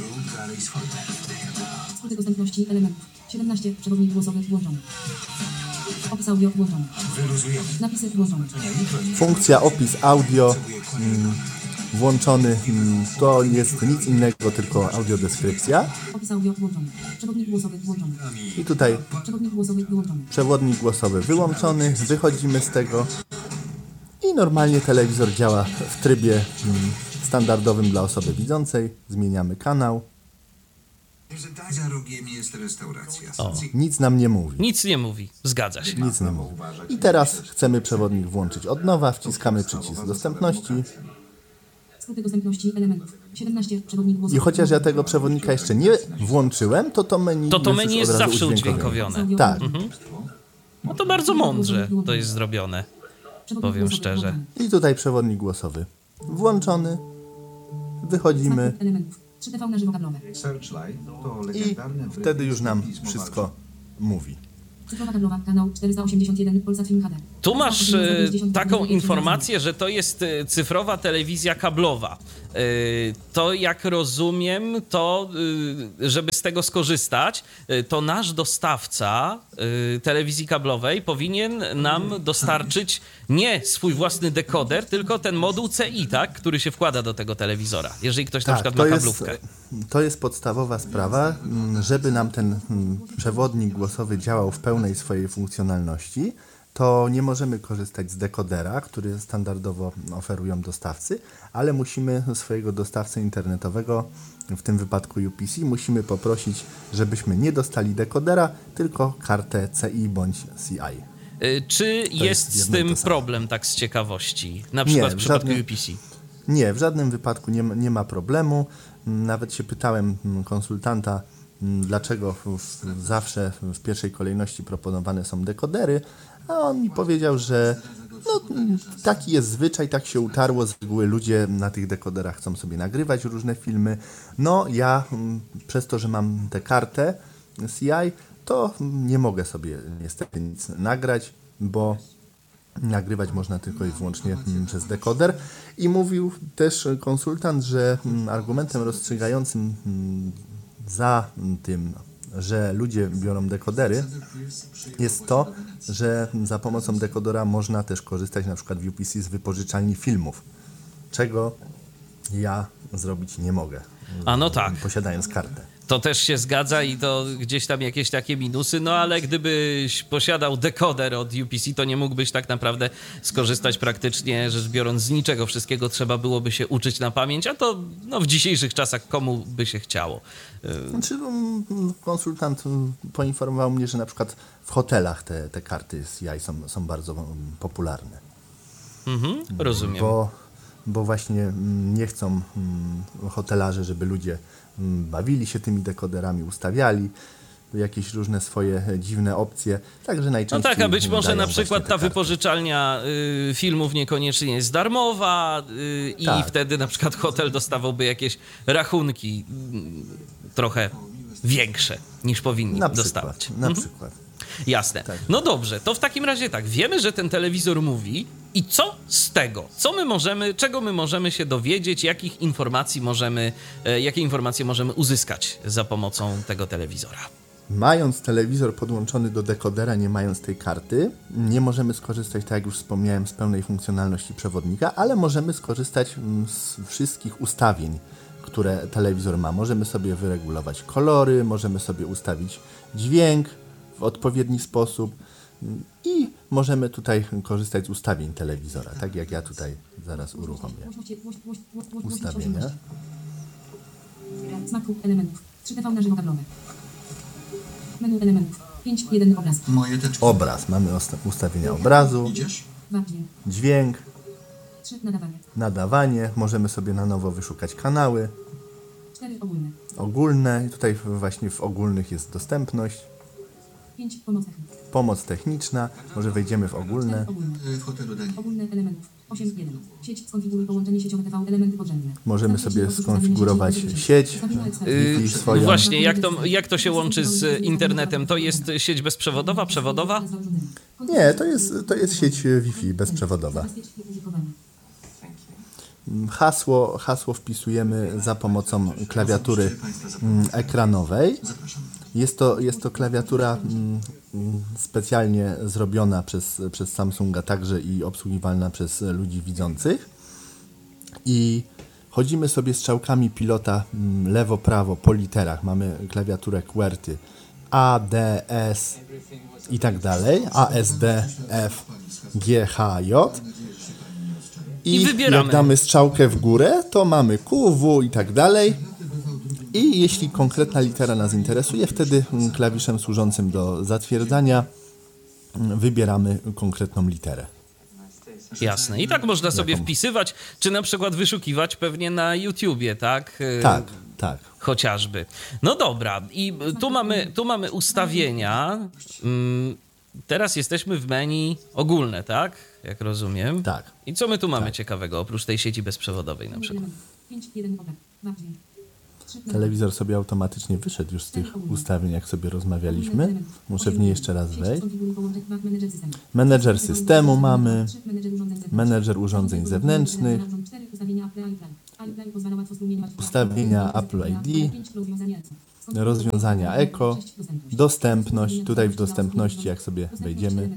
Speaker 5: Skróty dostępności elementów. siedemnaście. Przewodnik głosowy włączony. Opis audio włączony. Napisy włączone.
Speaker 4: Funkcja opis audio mm, włączony. Mm, to jest nic innego, tylko audiodeskrypcja.
Speaker 5: Opis audio włączony. Przewodnik głosowy włączony.
Speaker 4: I tutaj
Speaker 5: Przewodnik głosowy wyłączony.
Speaker 4: przewodnik głosowy wyłączony. Wychodzimy z tego. I normalnie telewizor działa w trybie mm, standardowym dla osoby widzącej. Zmieniamy kanał.
Speaker 6: Za rogiem jest restauracja.
Speaker 4: Nic nam nie mówi.
Speaker 2: Nic nie mówi, zgadza się.
Speaker 4: Nic nie mówi. I teraz chcemy przewodnik włączyć od nowa. Wciskamy przycisk dostępności.
Speaker 5: Skróty dostępności elementów. siedemnaście. Przewodnik
Speaker 4: I
Speaker 5: głosowy.
Speaker 4: chociaż ja tego przewodnika jeszcze nie włączyłem, to to menu
Speaker 2: To to
Speaker 4: już
Speaker 2: menu
Speaker 4: od
Speaker 2: jest
Speaker 4: razu
Speaker 2: zawsze
Speaker 4: udźwiękowione.
Speaker 2: udźwiękowione.
Speaker 4: Tak.
Speaker 2: No to bardzo mądrze to jest zrobione.
Speaker 5: Przewodnik
Speaker 2: powiem
Speaker 5: głosowy
Speaker 2: szczerze.
Speaker 5: włączony.
Speaker 4: I tutaj przewodnik głosowy włączony. Wychodzimy
Speaker 5: Smaku elementów. trzy T V na żywo kablowe.
Speaker 6: Searchlight to
Speaker 4: i
Speaker 6: legendarny
Speaker 4: wtedy już nam
Speaker 6: pismo
Speaker 4: wszystko
Speaker 6: walki.
Speaker 4: mówi.
Speaker 5: Cyfrowa kablowa, kanał czterysta osiemdziesiąt jeden, Polsat Film H D.
Speaker 2: Tu masz
Speaker 5: Polsat
Speaker 2: e,
Speaker 5: dziewięćdziesiąt
Speaker 2: taką
Speaker 5: jeden,
Speaker 2: informację, że to jest e, cyfrowa telewizja kablowa. E, To jak rozumiem, to e, żeby z tego skorzystać, e, to nasz dostawca e, telewizji kablowej powinien nam dostarczyć nie swój własny dekoder, tylko ten moduł C I, tak, który się wkłada do tego telewizora, jeżeli ktoś na przykład ma
Speaker 4: to
Speaker 2: kablówkę.
Speaker 4: jest, to jest podstawowa sprawa, m, żeby nam ten m, przewodnik głosowy działał w pełnej swojej funkcjonalności, to nie możemy korzystać z dekodera, który standardowo oferują dostawcy, ale musimy swojego dostawcę internetowego, w tym wypadku U P C, musimy poprosić, żebyśmy nie dostali dekodera, tylko kartę C I bądź C I.
Speaker 2: E, Czy jest
Speaker 4: jest
Speaker 2: z
Speaker 4: jedno i
Speaker 2: tym
Speaker 4: to samo.
Speaker 2: problem, tak z ciekawości? Na przykład
Speaker 4: Nie,
Speaker 2: w
Speaker 4: w
Speaker 2: przypadku
Speaker 4: żadnym-
Speaker 2: U P C.
Speaker 4: Nie, w żadnym wypadku nie, ma- nie ma problemu. Mm, Nawet się pytałem mm, konsultanta, mm, dlaczego w, w, zawsze w pierwszej kolejności proponowane są dekodery, a on mi powiedział, że no, mm, taki jest zwyczaj, tak się utarło, z reguły ludzie na tych dekoderach chcą sobie nagrywać różne filmy. No ja mm, przez to, że mam tę kartę C I, to mm, nie mogę sobie niestety nic nagrać, bo nagrywać można tylko i wyłącznie mm, przez dekoder. I mówił też konsultant, że mm, argumentem rozstrzygającym mm, za mm, tym, że ludzie biorą dekodery, jest to, że za pomocą dekodera można też korzystać na przykład w U P C z wypożyczalni filmów, czego ja zrobić nie mogę,
Speaker 2: A no tak.
Speaker 4: posiadając kartę.
Speaker 2: To też się zgadza i to gdzieś tam jakieś takie minusy, no ale gdybyś posiadał dekoder od U P C, to nie mógłbyś tak naprawdę skorzystać praktycznie rzecz biorąc z niczego. Wszystkiego trzeba byłoby się uczyć na pamięć, a to no, w dzisiejszych czasach komu by się chciało.
Speaker 4: Znaczy, mm, konsultant mm, poinformował mnie, że na przykład w hotelach te, te karty C I są, są bardzo mm, popularne.
Speaker 2: Mhm, rozumiem.
Speaker 4: Bo, bo właśnie mm, nie chcą mm, hotelarze, żeby ludzie mm, bawili się tymi dekoderami, ustawiali jakieś różne swoje dziwne opcje, także
Speaker 2: No
Speaker 4: najczęściej
Speaker 2: tak, a być może
Speaker 4: dają
Speaker 2: na
Speaker 4: właśnie
Speaker 2: przykład
Speaker 4: te
Speaker 2: ta
Speaker 4: karty.
Speaker 2: wypożyczalnia y, filmów niekoniecznie jest darmowa y, i
Speaker 4: Tak.
Speaker 2: wtedy na przykład hotel dostawałby jakieś rachunki y, trochę większe niż powinni
Speaker 4: Na
Speaker 2: dostawać.
Speaker 4: przykład, na
Speaker 2: Mhm.
Speaker 4: przykład.
Speaker 2: Jasne.
Speaker 4: Tak.
Speaker 2: No dobrze, to w takim razie tak, wiemy, że ten telewizor mówi i co z tego? Co my możemy, czego my możemy się dowiedzieć, jakich informacji możemy, e, jakie informacje możemy uzyskać za pomocą tego telewizora?
Speaker 4: Mając telewizor podłączony do dekodera, nie mając tej karty, nie możemy skorzystać, tak jak już wspomniałem, z pełnej funkcjonalności przewodnika, ale możemy skorzystać mm, z wszystkich ustawień, które telewizor ma. Możemy sobie wyregulować kolory, możemy sobie ustawić dźwięk w odpowiedni sposób mm, i możemy tutaj korzystać z ustawień telewizora, tak jak ja tutaj zaraz uruchomię
Speaker 5: Głośność, głoś- głoś- głoś- głośność
Speaker 4: ustawienia.
Speaker 5: osiemnaście. Smaku elementów. trzy T V na żywo kablowe. Menu elementów. pięć jeden obraz.
Speaker 6: Moje teczki.
Speaker 4: Obraz, mamy osta- ustawienia obrazu,
Speaker 6: Idziesz?
Speaker 5: dwa dźwięk.
Speaker 4: dźwięk,
Speaker 5: trzy nadawanie.
Speaker 4: nadawanie, możemy sobie na nowo wyszukać kanały
Speaker 5: cztery ogólne.
Speaker 4: ogólne i tutaj właśnie w ogólnych jest dostępność,
Speaker 5: pięć pomoc techniczna.
Speaker 4: pomoc techniczna, może wejdziemy w ogólne,
Speaker 5: cztery ogólne.
Speaker 6: Y, W hotelu Dani.
Speaker 5: Ogólne elementów. osiem jeden. Sieć skonfiguruj połączenie sieciowe T V elementy podrzędne.
Speaker 4: możemy
Speaker 5: Ustaw
Speaker 4: sobie
Speaker 5: sieci,
Speaker 4: skonfigurować
Speaker 5: ustawienia
Speaker 4: sieć,
Speaker 5: Ustawienia eksperta.
Speaker 2: Yy,
Speaker 4: Wi-Fi swoją.
Speaker 2: Właśnie, jak to, jak to się łączy z internetem? To jest sieć bezprzewodowa, przewodowa?
Speaker 4: Nie, to jest, to jest sieć Wi-Fi bezprzewodowa.
Speaker 5: Zabezpieczcie użytkowanie.
Speaker 4: Hasło, hasło wpisujemy za pomocą klawiatury mm, ekranowej. Jest to, jest to klawiatura mm, mm, specjalnie zrobiona przez, przez Samsunga także i obsługiwalna przez ludzi widzących. I chodzimy sobie strzałkami pilota mm, lewo-prawo po literach. Mamy klawiaturę QWERTY A, D, S i tak dalej. A, S, D, F, G, H, J.
Speaker 2: I
Speaker 4: I
Speaker 2: wybieramy.
Speaker 4: jak damy strzałkę w górę, to mamy Q, W i tak dalej. I jeśli konkretna litera nas interesuje, wtedy mm, klawiszem służącym do zatwierdzania mm, wybieramy konkretną literę.
Speaker 2: Jasne. I tak można sobie
Speaker 4: Jaką?
Speaker 2: wpisywać, czy na przykład wyszukiwać pewnie na YouTubie, tak? Yy,
Speaker 4: Tak, tak.
Speaker 2: Chociażby. No dobra, i tu mamy, tu mamy ustawienia. Mm, teraz jesteśmy w menu ogólne, tak? Jak rozumiem.
Speaker 4: Tak.
Speaker 2: I co my tu mamy ciekawego, oprócz tej sieci bezprzewodowej na przykład?
Speaker 5: pięć, jeden, obraz, dwa, dźwięk. trzy,
Speaker 4: Telewizor sobie automatycznie wyszedł już z tych ustawień, jak sobie rozmawialiśmy. Muszę w nie jeszcze raz wejść. Menedżer systemu mamy, menedżer urządzeń zewnętrznych, ustawienia Apple I D, rozwiązania Eco, dostępność. Tutaj w dostępności, jak sobie wejdziemy,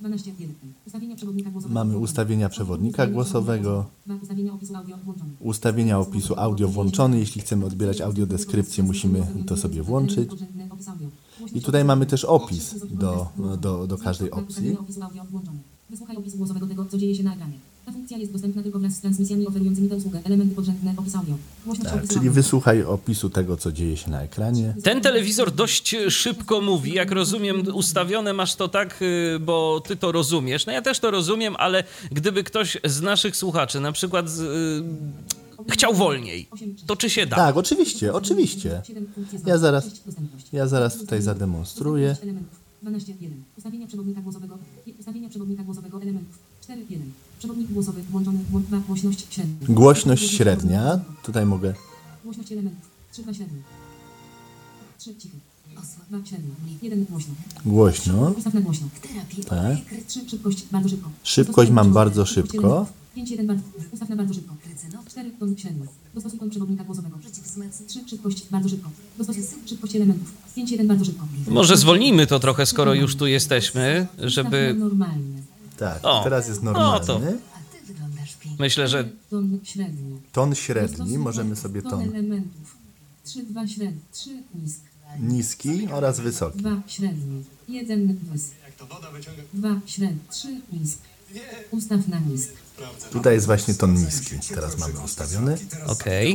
Speaker 4: mamy ustawienia przewodnika głosowego, ustawienia opisu audio włączony. Jeśli chcemy odbierać audiodeskrypcję, musimy to sobie włączyć. I tutaj mamy też opis do, do, do każdej opcji.
Speaker 5: Wysłuchaj opisu głosowego tego, co dzieje się na ekranie. Ta funkcja jest dostępna tylko wraz z transmisjami oferującymi tę usługę. Elementy podrzędne, opis audio. Głośność
Speaker 4: Tak,
Speaker 5: opisu
Speaker 4: czyli
Speaker 5: audio.
Speaker 4: wysłuchaj opisu tego, co dzieje się na ekranie.
Speaker 2: Ten telewizor dość szybko mówi, jak rozumiem, ustawione masz to tak, y, bo ty to rozumiesz. No ja też to rozumiem, ale gdyby ktoś z naszych słuchaczy na przykład z, y, chciał wolniej, to czy się da?
Speaker 4: Tak, oczywiście, oczywiście. Ja zaraz, ja zaraz tutaj zademonstruję.
Speaker 5: dwanaście jeden. Ustawienia przewodnika głosowego. Ustawienia przewodnika głosowego elementów. cztery jeden. Przewodnik głosowy włączony. dwa. Głośność średnia.
Speaker 4: Głośność średnia. Tutaj mogę.
Speaker 5: Głośność elementów. trzy dwa średnia. trzy cichy. dwa średnia. jeden głośno.
Speaker 4: Głośno.
Speaker 5: Ustaw na głośno.
Speaker 4: Tak.
Speaker 5: trzy szybkość bardzo szybko.
Speaker 4: Szybkość mam bardzo szybko.
Speaker 5: pięć jeden bardzo. Ustaw na bardzo szybko. cztery ton średnio. Dostosuj ton przewodnika głosowego. trzy szybkość bardzo szybko. Dostosuj szybkość elementów. pięć jeden bardzo szybko.
Speaker 2: Może zwolnijmy to trochę, skoro już tu jesteśmy,
Speaker 5: Ustaw
Speaker 2: żeby...
Speaker 5: na normalnie.
Speaker 4: Tak,
Speaker 2: O,
Speaker 4: teraz jest
Speaker 2: no
Speaker 4: normalny.
Speaker 2: to- Myślę, że
Speaker 5: Ton średni.
Speaker 4: Ton średni, możemy sobie
Speaker 5: ton
Speaker 4: ton
Speaker 5: elementów. trzy dwa średni. trzy nisk.
Speaker 4: niski oraz wysoki.
Speaker 5: dwa średni. jeden wys. dwa średni. trzy nisk. Ustaw na nisk.
Speaker 4: Tutaj jest właśnie ton niski. Teraz mamy ustawiony.
Speaker 2: okej.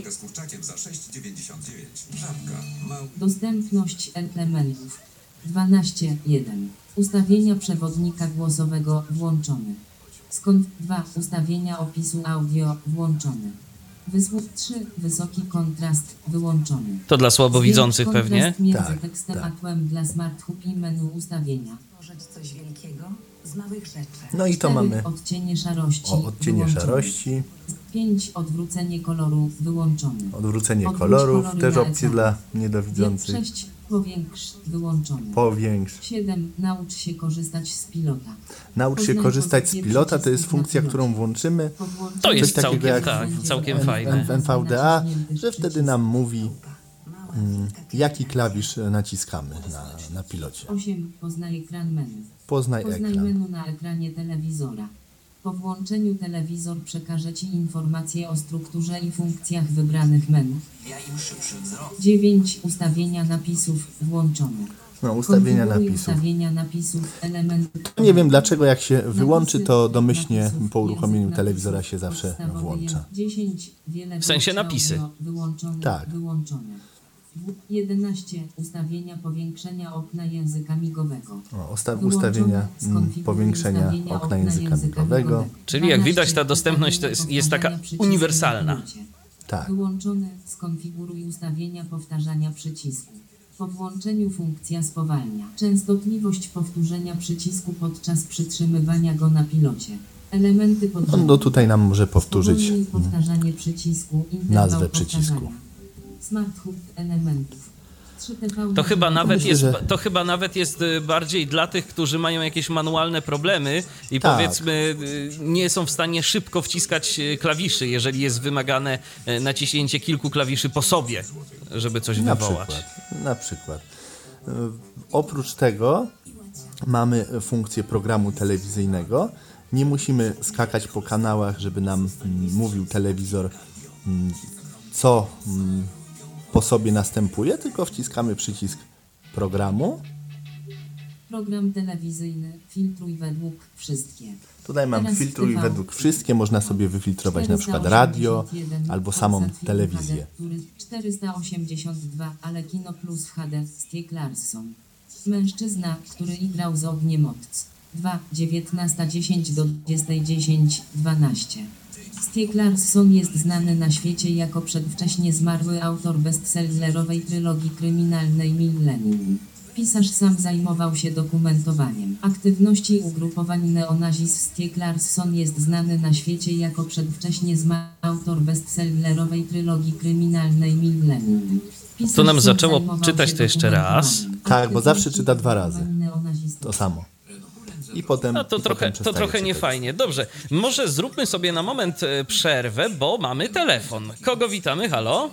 Speaker 5: Dostępność elementów. dwanaście jeden. Ustawienia przewodnika głosowego włączone. Skąd dwa. Ustawienia opisu audio włączone. Wysłuch trzy. Wysoki kontrast wyłączony.
Speaker 2: To dla słabowidzących
Speaker 5: Kontrast
Speaker 2: pewnie.
Speaker 5: między
Speaker 4: Tak,
Speaker 5: tekstem
Speaker 4: tak.
Speaker 5: a tłem dla Smart Hub i menu ustawienia.
Speaker 7: Tworzyć coś wielkiego z małych rzeczy.
Speaker 4: No i to
Speaker 5: cztery.
Speaker 4: mamy
Speaker 5: Odcienie szarości.
Speaker 4: o odcienie
Speaker 5: wyłączone.
Speaker 4: szarości,
Speaker 5: pięć. Odwrócenie koloru wyłączone.
Speaker 4: odwrócenie
Speaker 5: Odwróć
Speaker 4: kolorów,
Speaker 5: kolory
Speaker 4: też
Speaker 5: na
Speaker 4: opcje
Speaker 5: ekran.
Speaker 4: dla niedowidzących.
Speaker 5: sześć. Powiększ wyłączone.
Speaker 4: Powiększ.
Speaker 5: siedem. Naucz się korzystać z pilota.
Speaker 4: Naucz się
Speaker 5: Poznaj
Speaker 4: korzystać z
Speaker 5: pozycję
Speaker 4: pilota, to jest
Speaker 5: przycisków na
Speaker 4: funkcja,
Speaker 5: pilocie.
Speaker 4: którą włączymy.
Speaker 5: Po włączeniu
Speaker 2: To jest
Speaker 4: Coś takiego
Speaker 2: całkiem,
Speaker 4: jak
Speaker 2: tak,
Speaker 4: w-
Speaker 2: całkiem
Speaker 4: w-
Speaker 2: fajne.
Speaker 4: w N V D A, że wtedy nam mówi, mm, jaki klawisz naciskamy na, na pilocie.
Speaker 5: osiem. Poznaj ekran menu.
Speaker 4: Poznaj
Speaker 5: Poznaj
Speaker 4: ekran.
Speaker 5: menu na ekranie telewizora. Po włączeniu telewizor przekaże Ci informacje o strukturze i funkcjach wybranych menu. dziewięć. Ustawienia napisów włączone.
Speaker 4: No, ustawienia
Speaker 5: Konfiguruj
Speaker 4: napisów.
Speaker 5: Ustawienia napisów elementów.
Speaker 4: Nie wiem dlaczego, jak się wyłączy, to
Speaker 5: Napisy,
Speaker 4: domyślnie
Speaker 5: napisów,
Speaker 4: po uruchomieniu
Speaker 5: język
Speaker 4: telewizora
Speaker 5: napisów
Speaker 4: się zawsze
Speaker 5: podstawowy
Speaker 4: włącza.
Speaker 5: dziesięć. Wiele
Speaker 2: W sensie
Speaker 5: funkcji
Speaker 2: napisy.
Speaker 5: audio Wyłączone.
Speaker 4: Tak.
Speaker 5: Wyłączone. jedenaście. Ustawienia powiększenia okna języka migowego.
Speaker 4: O, ustaw,
Speaker 5: Wyłączone.
Speaker 4: ustawienia mm,
Speaker 5: Skonfiguruj
Speaker 4: powiększenia
Speaker 5: ustawienia
Speaker 4: okna języka migowego.
Speaker 2: Czyli jak widać, ta
Speaker 5: dwanaście.
Speaker 2: dostępność to jest- jest taka
Speaker 5: Ustawienia przycisku
Speaker 2: uniwersalna.
Speaker 5: na pilocie.
Speaker 4: Tak.
Speaker 5: Wyłączony. Skonfiguruj ustawienia powtarzania przycisku. Po włączeniu funkcja spowalnia. Częstotliwość powtórzenia przycisku podczas przytrzymywania go na pilocie. Elementy
Speaker 4: On
Speaker 5: podręczne.
Speaker 4: do tutaj nam może powtórzyć
Speaker 5: Powolniej powtarzanie przycisku. Interwał
Speaker 4: nazwę przycisku.
Speaker 5: powtarzania. Smart Hub elementów. trzy T V
Speaker 2: To chyba nawet
Speaker 4: Myślę,
Speaker 2: jest,
Speaker 4: że-
Speaker 2: to chyba nawet jest y, bardziej dla tych, którzy mają jakieś manualne problemy i
Speaker 4: Tak.
Speaker 2: powiedzmy y, nie są w stanie szybko wciskać y, klawiszy, jeżeli jest wymagane y, naciśnięcie kilku klawiszy po sobie, żeby coś
Speaker 4: Na
Speaker 2: wywołać.
Speaker 4: przykład, na przykład. Y, Oprócz tego mamy funkcję programu telewizyjnego. Nie musimy skakać po kanałach, żeby nam mm, mówił telewizor, mm, co mm, po sobie następuje, tylko wciskamy przycisk programu.
Speaker 5: Program telewizyjny. Filtruj według wszystkie.
Speaker 4: Tutaj mam
Speaker 5: Teraz
Speaker 4: filtruj
Speaker 5: T V.
Speaker 4: według wszystkie. Można sobie wyfiltrować na przykład radio albo samą telewizję.
Speaker 5: czterysta osiemdziesiąt dwa, ale Kino Plus w H D. Stieg Larsson. Mężczyzna, który igrał z Ogniem Otc. dwa dziewiętnaście dziesięć do dwadzieścia dziesięć dwanaście. Stieg Larsson jest znany na świecie jako przedwcześnie zmarły autor bestsellerowej trylogii kryminalnej Millennium. Pisarz sam zajmował się dokumentowaniem aktywności ugrupowań neonazistowskich. Clarkson jest znany na świecie jako przedwcześnie zmarły autor bestsellerowej trylogii kryminalnej Millennium. Pisarz
Speaker 2: To nam
Speaker 5: sam
Speaker 2: zaczęło
Speaker 5: zajmował
Speaker 2: czytać
Speaker 5: się
Speaker 2: to jeszcze raz.
Speaker 5: dokumentowaniem
Speaker 4: Tak, bo zawsze
Speaker 5: aktywności
Speaker 4: czyta dwa razy.
Speaker 5: ugrupowań neonazistowskich.
Speaker 4: To samo. I potem.
Speaker 2: No to
Speaker 4: i
Speaker 2: trochę,
Speaker 4: potem
Speaker 2: to
Speaker 4: przestaje
Speaker 2: trochę
Speaker 4: czytać.
Speaker 2: niefajnie. Dobrze, może zróbmy sobie na moment e, przerwę, bo mamy telefon. Kogo witamy? Halo?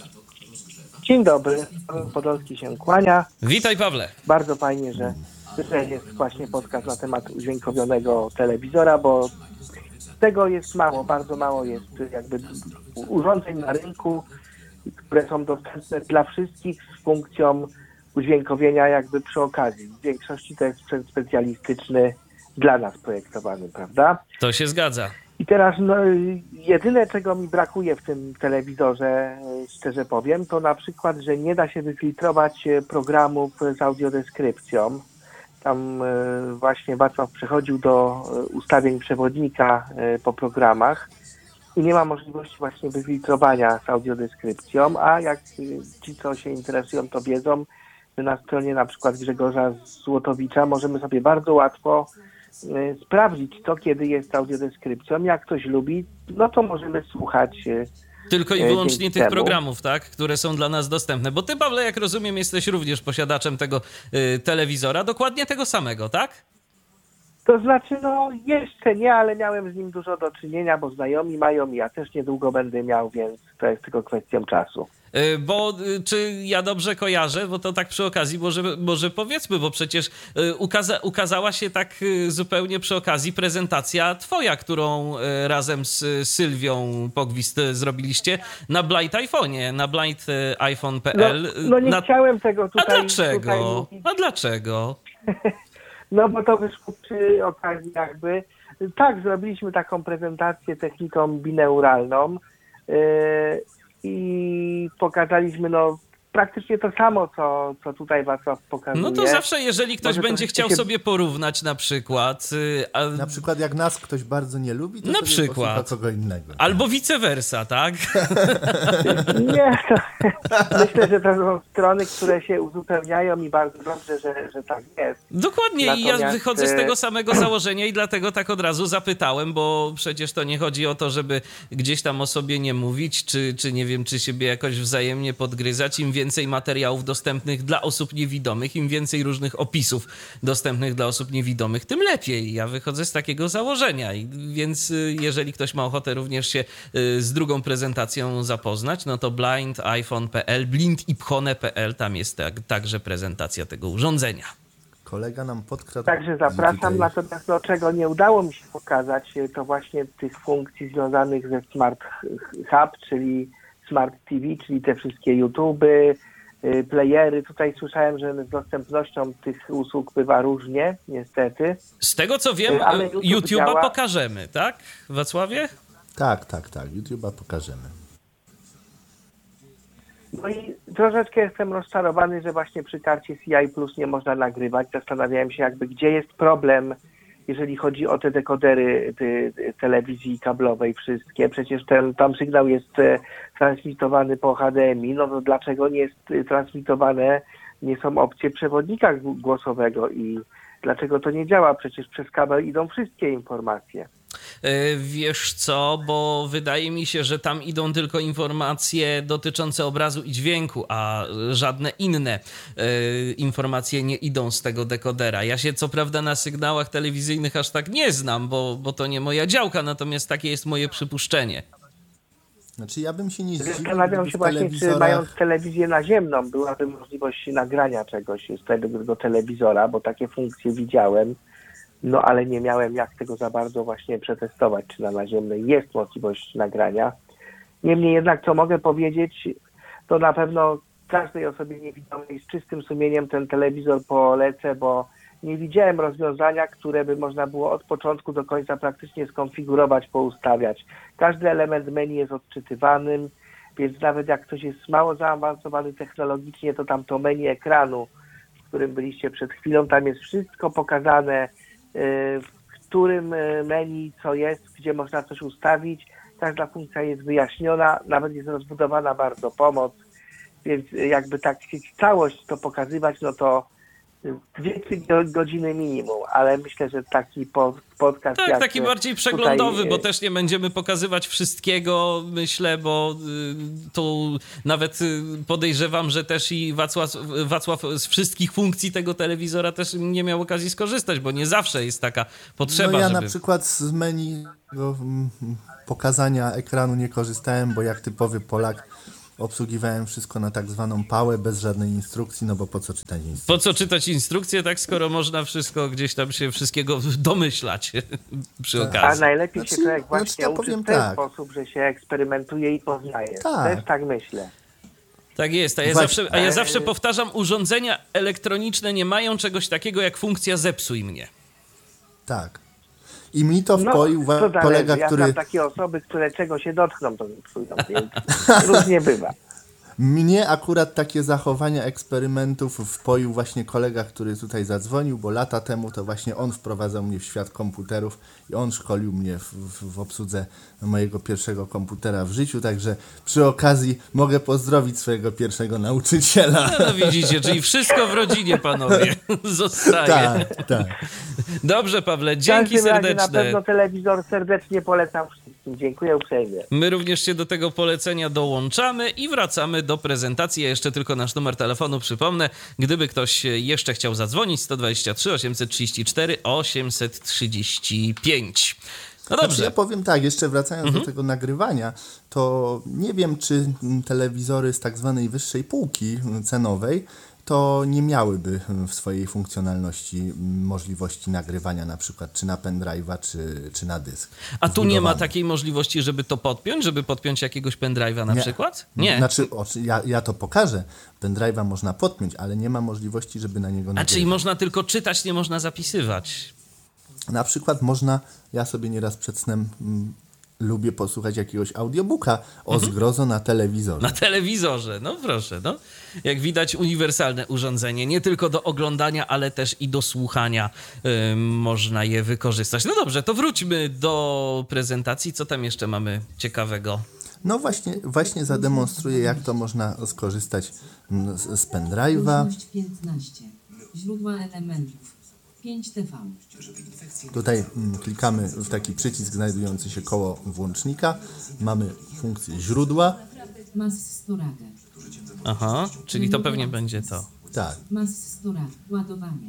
Speaker 8: Dzień dobry, Paweł Podolski się kłania.
Speaker 2: Witaj, Pawle.
Speaker 8: Bardzo fajnie, że że jest właśnie podcast na temat udźwiękowionego telewizora, bo tego jest mało, bardzo mało jest jakby urządzeń na rynku, które są dostępne dla wszystkich z funkcją udźwiękowienia jakby przy okazji. W większości to jest sprzęt specjalistyczny dla nas projektowany, prawda?
Speaker 2: To się zgadza.
Speaker 8: I teraz no, jedyne, czego mi brakuje w tym telewizorze, szczerze powiem, to na przykład, że nie da się wyfiltrować programów z audiodeskrypcją. Tam e, właśnie Wacław przechodził do ustawień przewodnika e, po programach i nie ma możliwości właśnie wyfiltrowania z audiodeskrypcją, a jak e, ci, co się interesują, to wiedzą, że na stronie na przykład Grzegorza Złotowicza możemy sobie bardzo łatwo e, sprawdzić to, kiedy jest audiodeskrypcją. Jak ktoś lubi, no to możemy słuchać e,
Speaker 2: Tylko i
Speaker 8: e,
Speaker 2: wyłącznie
Speaker 8: dzięki
Speaker 2: tych
Speaker 8: temu.
Speaker 2: programów, tak, które są dla nas dostępne. Bo ty, Pawle, jak rozumiem, jesteś również posiadaczem tego y, telewizora, dokładnie tego samego, tak?
Speaker 8: To znaczy, no jeszcze nie, ale miałem z nim dużo do czynienia, bo znajomi mają i ja też niedługo będę miał, więc to jest tylko kwestią czasu.
Speaker 2: Y, Bo y, czy ja dobrze kojarzę, bo to tak przy okazji może, może powiedzmy, bo przecież y, ukaza, ukazała się tak y, zupełnie przy okazji prezentacja twoja, którą y, razem z y, Sylwią Pogwist y, zrobiliście na Blind iPhone'ie, na blind iphone kropka p l.
Speaker 8: No, no nie
Speaker 2: na...
Speaker 8: chciałem tego
Speaker 2: A
Speaker 8: tutaj, tutaj
Speaker 2: dlaczego?
Speaker 8: mówić.
Speaker 2: A dlaczego?
Speaker 8: No bo to wyszło przy okazji jakby. Tak, zrobiliśmy taką prezentację techniką bineuralną yy, i pokazaliśmy no praktycznie to samo, co, co tutaj Wacław pokazuje.
Speaker 2: No to zawsze, jeżeli ktoś
Speaker 8: Może
Speaker 2: będzie
Speaker 8: troszeczkę
Speaker 2: chciał
Speaker 8: się-
Speaker 2: sobie porównać na przykład, y, a,
Speaker 4: Na przykład jak nas ktoś bardzo nie lubi, to
Speaker 2: Na
Speaker 4: sobie
Speaker 2: przykład.
Speaker 4: posłucha kogo innego.
Speaker 2: albo vice versa, tak?
Speaker 8: Nie, to, myślę, że to są strony, które się uzupełniają i bardzo dobrze, że, że tak jest.
Speaker 2: Dokładnie i ja
Speaker 8: Natomiast,
Speaker 2: wychodzę z
Speaker 8: e,
Speaker 2: tego samego założenia i dlatego tak od razu zapytałem, bo przecież to nie chodzi o to, żeby gdzieś tam o sobie nie mówić, czy, czy nie wiem, czy siebie jakoś wzajemnie podgryzać. Im więcej materiałów dostępnych dla osób niewidomych, im więcej różnych opisów dostępnych dla osób niewidomych, tym lepiej. Ja wychodzę z takiego założenia, i więc y, jeżeli ktoś ma ochotę również się y, z drugą prezentacją zapoznać, no to blind iphone kropka p l, blind iphone kropka p l, tam jest tak, także prezentacja tego urządzenia.
Speaker 4: Kolega nam podkradł.
Speaker 8: Także zapraszam,
Speaker 4: tutaj-
Speaker 8: natomiast no, czego nie udało mi się pokazać, to właśnie tych funkcji związanych ze Smart Hub, czyli Smart T V, czyli te wszystkie YouTube'y, y, playery. Tutaj słyszałem, że z dostępnością tych usług bywa różnie, niestety.
Speaker 2: Z tego co wiem,
Speaker 8: Ale
Speaker 2: y,
Speaker 8: YouTube
Speaker 2: YouTube'a
Speaker 8: działa.
Speaker 2: pokażemy, tak, Wacławie?
Speaker 4: Tak, tak, tak. YouTube'a pokażemy.
Speaker 8: No i troszeczkę jestem rozczarowany, że właśnie przy karcie C I Plus nie można nagrywać. Zastanawiałem się jakby, gdzie jest problem, jeżeli chodzi o te dekodery ty, telewizji kablowej wszystkie. Przecież ten tam sygnał jest e, transmitowany po H D M I. No to dlaczego nie jest e, transmitowane, nie są opcje przewodnika g- głosowego i dlaczego to nie działa? Przecież przez kabel idą wszystkie informacje.
Speaker 2: E, Wiesz co, bo wydaje mi się, że tam idą tylko informacje dotyczące obrazu i dźwięku, a żadne inne e, informacje nie idą z tego dekodera. Ja się co prawda na sygnałach telewizyjnych aż tak nie znam, bo, bo to nie moja działka, natomiast takie jest moje przypuszczenie.
Speaker 4: Znaczy ja bym się nie zdziwił,
Speaker 8: Zastanawiam
Speaker 4: gdyby
Speaker 8: się
Speaker 4: w
Speaker 8: właśnie, czy
Speaker 4: telewizorach...
Speaker 8: mając telewizję naziemną byłaby możliwość nagrania czegoś z tego telewizora, bo takie funkcje widziałem, no ale nie miałem jak tego za bardzo właśnie przetestować, czy na naziemnej jest możliwość nagrania. Niemniej jednak, co mogę powiedzieć, to na pewno każdej osobie niewidomej z czystym sumieniem ten telewizor polecę, bo nie widziałem rozwiązania, które by można było od początku do końca praktycznie skonfigurować, poustawiać. Każdy element menu jest odczytywanym, więc nawet jak ktoś jest mało zaawansowany technologicznie, to tam to menu ekranu, w którym byliście przed chwilą, tam jest wszystko pokazane, w którym menu co jest, gdzie można coś ustawić. Każda funkcja jest wyjaśniona, nawet jest rozbudowana bardzo pomoc, więc jakby tak chcieć całość to pokazywać, no to dwie trzy go- godziny minimum, ale myślę, że taki po, podcast
Speaker 2: Tak,
Speaker 8: jak
Speaker 2: taki
Speaker 8: e,
Speaker 2: bardziej przeglądowy,
Speaker 8: tutaj,
Speaker 2: bo
Speaker 8: e,
Speaker 2: też nie będziemy pokazywać wszystkiego, myślę, bo y, tu nawet y, podejrzewam, że też i Wacław, Wacław z wszystkich funkcji tego telewizora też nie miał okazji skorzystać, bo nie zawsze jest taka potrzeba,
Speaker 4: No ja
Speaker 2: żeby...
Speaker 4: na przykład z menu do, mm, pokazania ekranu nie korzystałem, bo jak typowy Polak obsługiwałem wszystko na tak zwaną pałę, bez żadnej instrukcji, no bo po co czytać instrukcję?
Speaker 2: Po co czytać instrukcje, tak, skoro można wszystko gdzieś tam się wszystkiego domyślać przy
Speaker 8: A
Speaker 2: okazji.
Speaker 8: najlepiej
Speaker 4: Znaczy-
Speaker 8: się człowiek właśnie
Speaker 4: znaczy ja
Speaker 8: uczy
Speaker 4: powiem
Speaker 8: w ten
Speaker 4: tak.
Speaker 8: sposób, że się eksperymentuje i poznaje.
Speaker 4: Tak.
Speaker 8: Też tak myślę.
Speaker 2: Tak jest, a ja,
Speaker 4: Właśnie.
Speaker 2: zawsze, a ja zawsze powtarzam, urządzenia elektroniczne nie mają czegoś takiego jak funkcja zepsuj mnie.
Speaker 4: Tak. I mi to
Speaker 8: No,
Speaker 4: wpoił wa-
Speaker 8: to zależy.
Speaker 4: kolega,
Speaker 8: Ja
Speaker 4: który...
Speaker 8: znam takie osoby, które czego się dotkną, to psują, więc różnie bywa.
Speaker 4: Mnie akurat takie zachowania eksperymentów wpoił właśnie kolega, który tutaj zadzwonił, bo lata temu to właśnie on wprowadzał mnie w świat komputerów i on szkolił mnie w, w, w obsłudze mojego pierwszego komputera w życiu, także przy okazji mogę pozdrowić swojego pierwszego nauczyciela.
Speaker 2: No, no widzicie, czyli wszystko w rodzinie, panowie, zostaje.
Speaker 4: Tak, tak.
Speaker 2: Dobrze, Pawle,
Speaker 8: W
Speaker 2: dzięki
Speaker 8: każdym razie na
Speaker 2: serdeczne.
Speaker 8: pewno telewizor serdecznie polecam wszystkim. Dziękuję uprzejmie.
Speaker 2: My również się do tego polecenia dołączamy i wracamy do prezentacji. Ja jeszcze tylko nasz numer telefonu przypomnę. Gdyby ktoś jeszcze chciał zadzwonić, sto dwadzieścia trzy osiemset trzydzieści cztery osiemset trzydzieści pięć. No
Speaker 4: Znaczy,
Speaker 2: dobrze.
Speaker 4: ja powiem tak, jeszcze wracając
Speaker 2: Mhm.
Speaker 4: do tego nagrywania, to nie wiem, czy mm, telewizory z tak zwanej wyższej półki mm, cenowej to nie miałyby mm, w swojej funkcjonalności mm, możliwości nagrywania na przykład czy na pendrive'a, czy, czy na dysk.
Speaker 2: A tu nie ma
Speaker 4: Zbudowane.
Speaker 2: takiej możliwości, żeby to podpiąć, żeby podpiąć jakiegoś pendrive'a na
Speaker 4: Nie.
Speaker 2: przykład? Nie.
Speaker 4: Znaczy, oczy- ja, ja to pokażę. Pendrive'a można podpiąć, ale nie ma możliwości, żeby na niego
Speaker 2: A
Speaker 4: nagrywać.
Speaker 2: czyli można tylko czytać, nie można zapisywać.
Speaker 4: Na przykład można, ja sobie nieraz przed snem mm, lubię posłuchać jakiegoś audiobooka o zgrozo na telewizorze.
Speaker 2: Na telewizorze, no proszę, no. Jak widać, uniwersalne urządzenie, nie tylko do oglądania, ale też i do słuchania y, można je wykorzystać. No dobrze, to wróćmy do prezentacji. Co tam jeszcze mamy ciekawego?
Speaker 4: No właśnie, właśnie zademonstruję, jak to można skorzystać mm, z, z pendrive'a.
Speaker 5: Głośność piętnaście. Źródła elementów. pięć T V.
Speaker 4: Tutaj mm, klikamy w taki przycisk znajdujący się koło włącznika. Mamy funkcję źródła.
Speaker 5: Mass storage.
Speaker 2: Aha, czyli to pewnie będzie to.
Speaker 4: Tak,
Speaker 5: Mass storage. Ładowanie.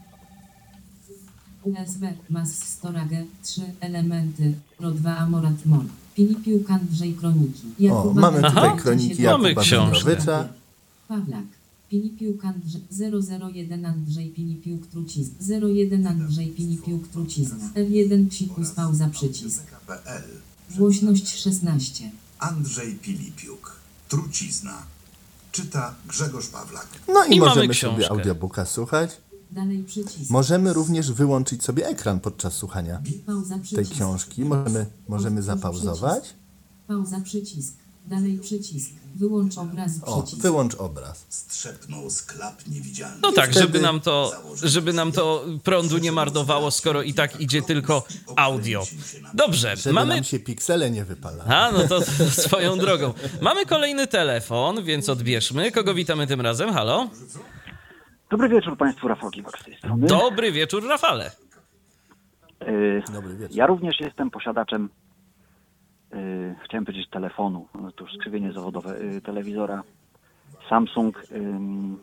Speaker 5: U S B. Mass storage. trzy elementy. R O dwa Amorat Mol. Filipiuk Andrzej Kroniki.
Speaker 4: o, mamy tutaj
Speaker 2: Aha.
Speaker 4: kroniki
Speaker 2: Mamy
Speaker 4: Jakuba
Speaker 2: książkę.
Speaker 4: Węgrowicza.
Speaker 5: Pawlak. Filipiuk Andrzej zero zero jeden Andrzej Filipiuk Trucizna zero jeden Andrzej Filipiuk Trucizna L jeden psikus pauza przycisk.
Speaker 6: P L.
Speaker 5: Głośność szesnaście.
Speaker 6: Andrzej Pilipiuk. Trucizna. Czyta Grzegorz Pawlak.
Speaker 4: No i,
Speaker 2: I mamy
Speaker 4: możemy
Speaker 2: książkę.
Speaker 4: sobie audiobooka słuchać.
Speaker 5: Dalej przycisk.
Speaker 4: Możemy również wyłączyć sobie ekran podczas słuchania
Speaker 5: Pauza
Speaker 4: tej
Speaker 5: przycisk.
Speaker 4: książki. Możemy, możemy zapauzować.
Speaker 5: Pauza przycisk. Dalej przycisk. Wyłącz obraz
Speaker 4: O,
Speaker 5: przycisk.
Speaker 4: wyłącz obraz.
Speaker 6: Strzepnął sklep niewidzialny.
Speaker 2: No tak,
Speaker 4: wtedy-
Speaker 2: żeby nam to, żeby nam to prądu nie marnowało, skoro i tak idzie tylko audio. Dobrze,
Speaker 4: Żeby
Speaker 2: mamy...
Speaker 4: nam się piksele nie wypalały.
Speaker 2: A, no to swoją drogą. Mamy kolejny telefon, więc odbierzmy. Kogo witamy tym razem? Halo?
Speaker 9: Dobry wieczór Państwu, Rafał Giwak z tej strony.
Speaker 2: Dobry wieczór, Rafale.
Speaker 9: Y,
Speaker 4: Dobry wieczór.
Speaker 9: Ja również jestem posiadaczem, y, chciałem powiedzieć telefonu, no to już skrzywienie zawodowe, y, telewizora Samsung ym,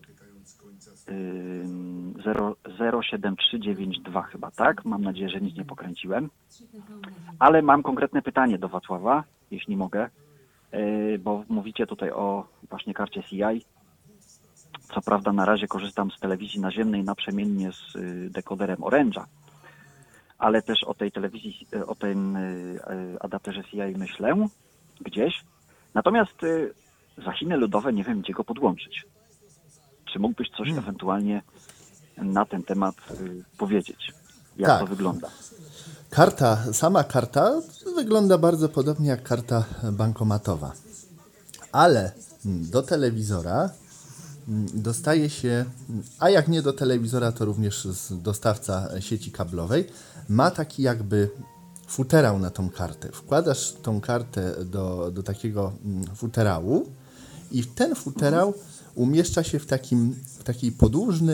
Speaker 9: ym, zero siedem trzy dziewięć dwa chyba, tak? Mam nadzieję, że nic nie pokręciłem. Ale mam konkretne pytanie do Wacława, jeśli mogę, y, bo mówicie tutaj o właśnie karcie C I. Co prawda na razie korzystam z telewizji naziemnej naprzemiennie z y, dekoderem Orange'a, ale też o tej telewizji, y, o tym y, y, adapterze C I myślę gdzieś. Natomiast y, za Chiny ludowe nie wiem, gdzie go podłączyć. Czy mógłbyś coś
Speaker 4: Hmm.
Speaker 9: ewentualnie na ten temat y, powiedzieć? Jak
Speaker 4: Tak.
Speaker 9: to wygląda?
Speaker 4: Karta, sama karta wygląda bardzo podobnie jak karta bankomatowa. Ale mm, do telewizora mm, dostaje się, a jak nie do telewizora, to również z dostawca sieci kablowej, ma taki jakby futerał na tą kartę. Wkładasz tą kartę do, do takiego mm, futerału i ten futerał umieszcza się w takim, w takiej podłużnym,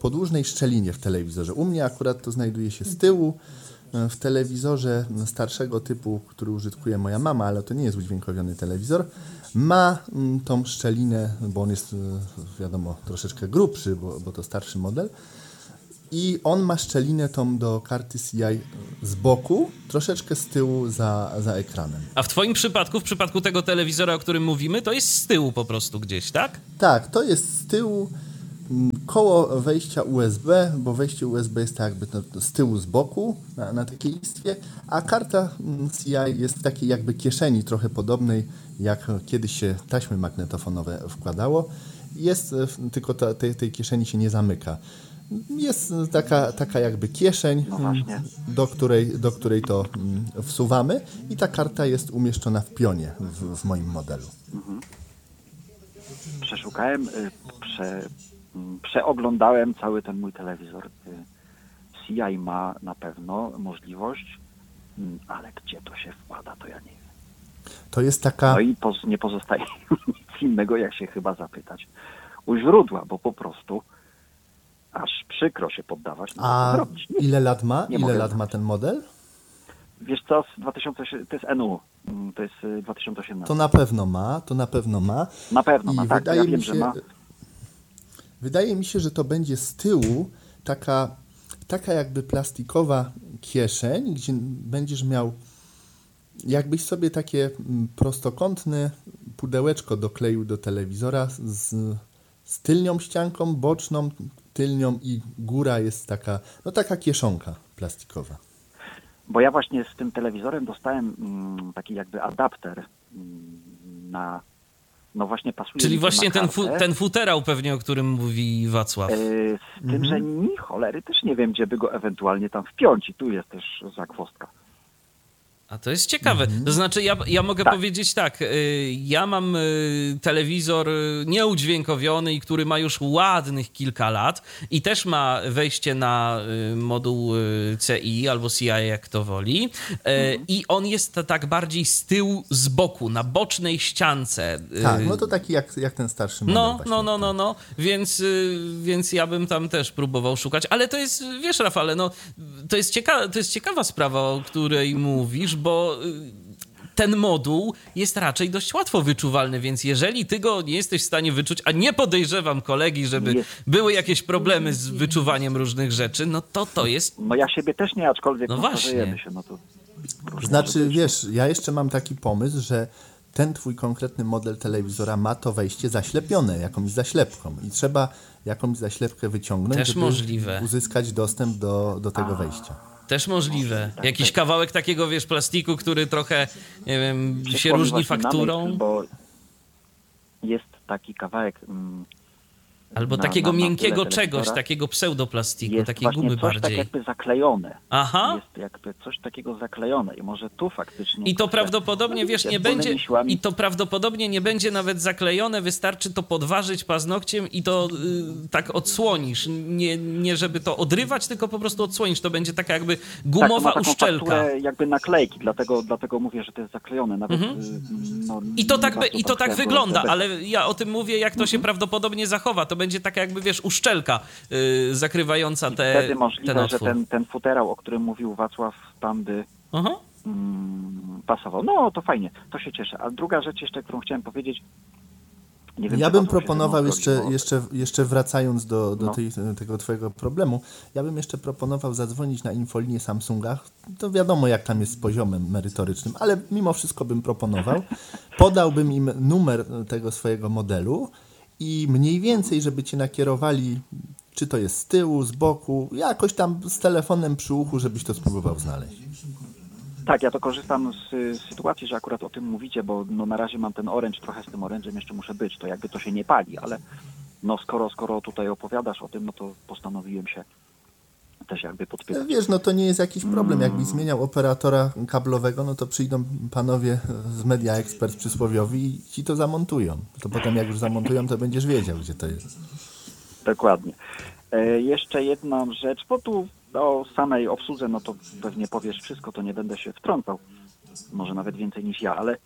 Speaker 4: podłużnej szczelinie w telewizorze. U mnie akurat to znajduje się z tyłu. W telewizorze starszego typu, który użytkuje moja mama, ale to nie jest udźwiękowiony telewizor, ma tą szczelinę, bo on jest, wiadomo, troszeczkę grubszy, bo, bo to starszy model. I on ma szczelinę tą do karty C I z boku, troszeczkę z tyłu za, za ekranem.
Speaker 2: A w twoim przypadku, w przypadku tego telewizora, o którym mówimy, to jest z tyłu po prostu gdzieś, tak?
Speaker 4: Tak, to jest z tyłu, koło wejścia U S B, bo wejście U S B jest tak jakby to z tyłu, z boku, na, na takiej listwie, a karta C I jest w takiej jakby kieszeni trochę podobnej, jak kiedyś się taśmy magnetofonowe wkładało. Jest, tylko ta, tej, tej kieszeni się nie zamyka. Jest taka, taka jakby kieszeń,
Speaker 9: No
Speaker 4: do, której, do której to wsuwamy i ta karta jest umieszczona w pionie w, w moim modelu.
Speaker 9: Mhm. Przeszukałem, y, prze, mm, przeoglądałem cały ten mój telewizor. Y, C I ma na pewno możliwość, mm, ale gdzie to się wkłada, to ja nie wiem.
Speaker 4: To jest taka...
Speaker 9: No i poz, nie pozostaje nic innego, jak się chyba zapytać u źródła, bo po prostu aż przykro się poddawać. No
Speaker 4: A
Speaker 9: zrobić. Nie,
Speaker 4: ile lat ma?
Speaker 9: nie
Speaker 4: Ile
Speaker 9: mogę
Speaker 4: lat
Speaker 9: zrobić.
Speaker 4: ma ten model?
Speaker 9: Wiesz co, z dwa tysiące, to jest N U, mm, to jest y, dwa tysiące osiemnasty.
Speaker 4: To na pewno ma, to na pewno ma.
Speaker 9: Na pewno
Speaker 4: I
Speaker 9: ma, tak,
Speaker 4: wydaje
Speaker 9: ja
Speaker 4: mi
Speaker 9: wiem,
Speaker 4: się,
Speaker 9: że ma.
Speaker 4: Wydaje mi się, że to będzie z tyłu taka, taka jakby plastikowa kieszeń, gdzie będziesz miał, jakbyś sobie takie mm, prostokątne pudełeczko dokleił do telewizora z, z tylnią ścianką, boczną, tylnią i góra jest taka, no taka kieszonka plastikowa.
Speaker 9: Bo ja właśnie z tym telewizorem dostałem mm, taki jakby adapter mm, na, no właśnie pasuje.
Speaker 2: Czyli
Speaker 9: mi to
Speaker 2: właśnie
Speaker 9: na
Speaker 2: ten,
Speaker 9: kartę.
Speaker 2: fu- ten futerał pewnie, o którym mówi Wacław.
Speaker 9: E, z tym, że ni cholery też nie wiem, gdzie by go ewentualnie tam wpiąć i tu jest też zagwozdka.
Speaker 2: A to jest ciekawe. To znaczy, ja, ja mogę
Speaker 9: Tak.
Speaker 2: powiedzieć tak, y, ja mam y, telewizor y, nieudźwiękowiony i który ma już ładnych kilka lat i też ma wejście na y, moduł y, C I albo C I, jak to woli. Y, I on jest t- tak bardziej z tyłu, z boku, na bocznej ściance. Y,
Speaker 4: Tak, no to taki jak, jak ten starszy model
Speaker 2: No,
Speaker 4: właśnie.
Speaker 2: no, no, no, no, więc, y, więc ja bym tam też próbował szukać, ale to jest, wiesz, Rafale, no, to jest, cieka- to jest ciekawa sprawa, o której mówisz, bo y, ten moduł jest raczej dość łatwo wyczuwalny, więc jeżeli ty go nie jesteś w stanie wyczuć, a nie podejrzewam kolegi, żeby
Speaker 9: Jest.
Speaker 2: były jakieś problemy z wyczuwaniem różnych rzeczy, no to to jest...
Speaker 9: No ja siebie też nie, aczkolwiek
Speaker 2: No
Speaker 9: no
Speaker 2: właśnie.
Speaker 9: starzejemy się, no to... różne
Speaker 4: Znaczy,
Speaker 9: rzeczy.
Speaker 4: wiesz, ja jeszcze mam taki pomysł, że ten twój konkretny model telewizora ma to wejście zaślepione jakąś zaślepką i trzeba jakąś zaślepkę wyciągnąć,
Speaker 2: Też
Speaker 4: żeby
Speaker 2: możliwe.
Speaker 4: uzyskać dostęp do, do tego wejścia.
Speaker 2: Też możliwe.
Speaker 9: Tak,
Speaker 2: Jakiś
Speaker 9: tak.
Speaker 2: kawałek takiego, wiesz, plastiku, który trochę, nie wiem, się
Speaker 9: Przyszło mi
Speaker 2: różni
Speaker 9: właśnie na
Speaker 2: fakturą.
Speaker 9: myśl, bo jest taki kawałek... Mm,
Speaker 2: Albo
Speaker 9: na-
Speaker 2: takiego
Speaker 9: na- na
Speaker 2: miękkiego
Speaker 9: tyle
Speaker 2: czegoś,
Speaker 9: telewizora.
Speaker 2: takiego pseudoplastiku,
Speaker 9: Jest
Speaker 2: takiej
Speaker 9: właśnie
Speaker 2: gumy
Speaker 9: coś
Speaker 2: bardziej.
Speaker 9: tak jakby zaklejone.
Speaker 2: Aha.
Speaker 9: Jest jakby coś takiego zaklejone i może tu faktycznie...
Speaker 2: I to
Speaker 9: kurczę,
Speaker 2: prawdopodobnie,
Speaker 9: no
Speaker 2: wiesz,
Speaker 9: widzicie,
Speaker 2: nie
Speaker 9: wspólnymi
Speaker 2: będzie,
Speaker 9: siłami-
Speaker 2: i to prawdopodobnie nie będzie nawet zaklejone, wystarczy to podważyć paznokciem i to y, tak odsłonisz. Nie, nie żeby to odrywać, tylko po prostu odsłonisz. To będzie taka jakby
Speaker 9: Tak,
Speaker 2: gumowa
Speaker 9: to ma taką
Speaker 2: uszczelka.
Speaker 9: fakturę jakby naklejki, dlatego, dlatego mówię, że to jest zaklejone. Nawet,
Speaker 2: Mhm.
Speaker 9: y, no,
Speaker 2: I to
Speaker 9: nie
Speaker 2: tak, by,
Speaker 9: bardzo
Speaker 2: i to
Speaker 9: tam
Speaker 2: tak
Speaker 9: chciałem
Speaker 2: wygląda,
Speaker 9: go
Speaker 2: ale ja o tym mówię, jak to się prawdopodobnie zachowa. To będzie taka jakby, wiesz, uszczelka y, zakrywająca
Speaker 9: I
Speaker 2: te,
Speaker 9: wtedy
Speaker 2: ten
Speaker 9: możliwe, że
Speaker 2: otwór.
Speaker 9: ten, ten futerał, o którym mówił Wacław, tam by
Speaker 2: Aha.
Speaker 9: mm, pasował. No to fajnie, to się cieszę. A druga rzecz jeszcze, którą chciałem powiedzieć, nie wiem,
Speaker 4: Ja
Speaker 9: czy
Speaker 4: bym
Speaker 9: Wacław się
Speaker 4: proponował
Speaker 9: ze mną
Speaker 4: jeszcze,
Speaker 9: zgodzi, bo-
Speaker 4: jeszcze, jeszcze wracając do, do
Speaker 9: No.
Speaker 4: tej, tego twojego problemu, ja bym jeszcze proponował zadzwonić na infolinię Samsunga. To wiadomo, jak tam jest z poziomem merytorycznym, ale mimo wszystko bym proponował. Podałbym im numer tego swojego modelu i mniej więcej, żeby cię nakierowali, czy to jest z tyłu, z boku, jakoś tam z telefonem przy uchu, żebyś to spróbował znaleźć.
Speaker 9: Tak, ja to korzystam z, z sytuacji, że akurat o tym mówicie, bo no, na razie mam ten oręcz, trochę z tym orężem jeszcze muszę być, to jakby to się nie pali, ale no skoro, skoro tutaj opowiadasz o tym, no to postanowiłem się też jakby podpierać.
Speaker 4: Wiesz, no to nie jest jakiś problem. Jakbyś zmieniał operatora kablowego, no to przyjdą panowie z Media Expert przysłowiowi i ci to zamontują. To potem jak już zamontują, to będziesz wiedział, gdzie to jest.
Speaker 9: Dokładnie. E, jeszcze jedna rzecz, bo tu o samej obsłudze, no to pewnie powiesz wszystko, to nie będę się wtrącał, może nawet więcej niż ja, ale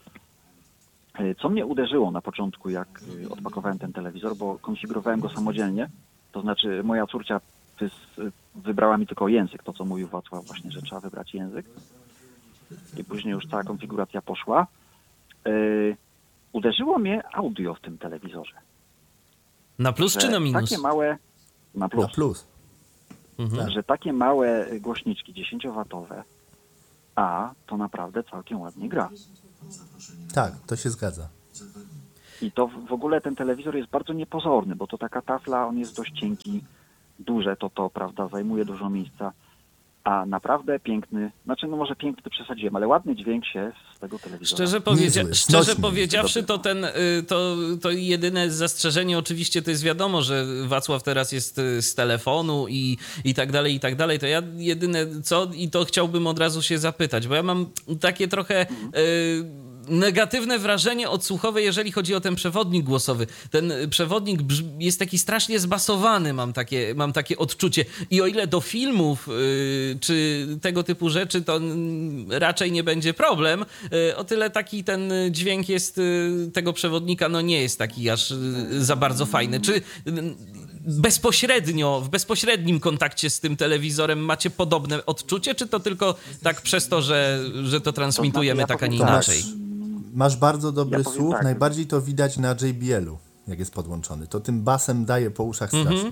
Speaker 9: e, co mnie uderzyło na początku, jak e, odpakowałem ten telewizor, bo konfigurowałem go samodzielnie, To znaczy moja córcia wys- wybrała mi tylko język, to co mówił Wacław właśnie, że trzeba wybrać język. I później już cała konfiguracja poszła. Yy, uderzyło mnie audio w tym telewizorze.
Speaker 2: Na plus
Speaker 9: Że
Speaker 2: czy na minus?
Speaker 9: Takie małe, na plus,
Speaker 4: Na plus.
Speaker 2: Mhm.
Speaker 9: że takie małe głośniczki dziesięciowatowe, a to naprawdę całkiem ładnie gra.
Speaker 4: Tak, to się zgadza.
Speaker 9: I to w w ogóle ten telewizor jest bardzo niepozorny, bo to taka tafla, on jest dość cienki, duże to to, prawda, zajmuje dużo miejsca, a naprawdę piękny, znaczy no może piękny to przesadziłem, ale ładny dźwięk się z tego telewizora.
Speaker 2: Szczerze, powiedzia-
Speaker 4: Niezły,
Speaker 2: szczerze
Speaker 4: znośny.
Speaker 2: powiedziawszy, to ten, y, to, to jedyne zastrzeżenie oczywiście to jest wiadomo, że Wacław teraz jest y, z telefonu i, i tak dalej, i tak dalej. To ja jedyne co, i to chciałbym od razu się zapytać, bo ja mam takie trochę y, negatywne wrażenie odsłuchowe, jeżeli chodzi o ten przewodnik głosowy. Ten przewodnik brz- jest taki strasznie zbasowany, mam takie, mam takie odczucie. I o ile do filmów y, czy tego typu rzeczy, to mm, raczej nie będzie problem, y, o tyle taki ten dźwięk jest y, tego przewodnika, no nie jest taki aż y, za bardzo fajny. Czy y, bezpośrednio, w bezpośrednim kontakcie z tym telewizorem macie podobne odczucie, czy to tylko tak przez to, że, że to transmitujemy
Speaker 9: ja
Speaker 2: tak, a nie
Speaker 9: powiem tak.
Speaker 2: inaczej?
Speaker 4: Masz bardzo dobry
Speaker 9: Ja powiem
Speaker 4: słuch,
Speaker 9: tak.
Speaker 4: najbardziej to widać na J B L-u, jak jest podłączony. To tym basem daje po uszach strasznie.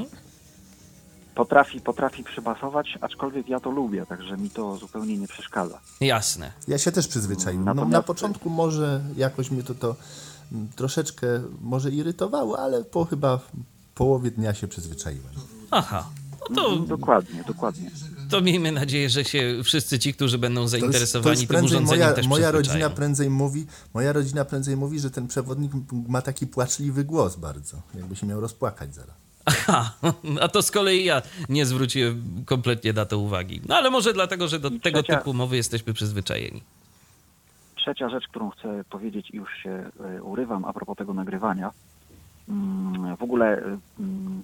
Speaker 9: Potrafi, potrafi przybasować, aczkolwiek ja to lubię, także mi to zupełnie nie przeszkadza.
Speaker 2: Jasne.
Speaker 4: Ja się też przyzwyczaiłem. No,
Speaker 9: Natomiast-
Speaker 4: na początku może jakoś mnie to, to mm, troszeczkę może irytowało, ale po chyba połowie dnia się przyzwyczaiłem.
Speaker 2: Aha. No to,
Speaker 9: Dokładnie, dokładnie.
Speaker 2: to miejmy nadzieję, że się wszyscy ci, którzy będą
Speaker 4: To jest, to
Speaker 2: zainteresowani
Speaker 4: jest
Speaker 2: tym
Speaker 4: prędzej
Speaker 2: urządzeniem,
Speaker 4: moja,
Speaker 2: też
Speaker 4: moja
Speaker 2: przyzwyczają.
Speaker 4: rodzina prędzej mówi, moja rodzina prędzej mówi, że ten przewodnik ma taki płaczliwy głos bardzo, jakby się miał rozpłakać zaraz.
Speaker 2: Aha, a to z kolei ja nie zwróciłem kompletnie na to uwagi. No ale może dlatego, że do
Speaker 9: I
Speaker 2: tego
Speaker 9: trzecia-
Speaker 2: typu mowy jesteśmy przyzwyczajeni.
Speaker 9: Trzecia rzecz, którą chcę powiedzieć i już się e, urywam a propos tego nagrywania. Mm, W ogóle e, mm,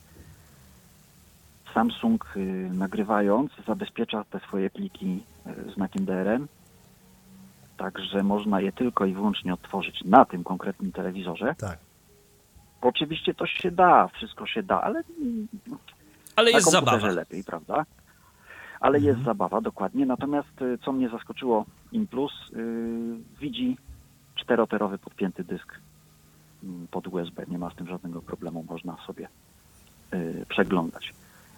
Speaker 9: Samsung e, nagrywając zabezpiecza te swoje pliki e, znakiem D R M, także można je tylko i wyłącznie odtworzyć na tym konkretnym telewizorze.
Speaker 4: Tak.
Speaker 9: Oczywiście to się da, wszystko się da, ale mm,
Speaker 2: Ale
Speaker 9: na
Speaker 2: jest
Speaker 9: komputerze
Speaker 2: zabawa.
Speaker 9: lepiej, prawda? Ale jest zabawa, dokładnie. Natomiast y, co mnie zaskoczyło, InPlus yy, widzi czteroterowy podpięty dysk y, pod U S B. Nie ma z tym żadnego problemu, można sobie y, przeglądać.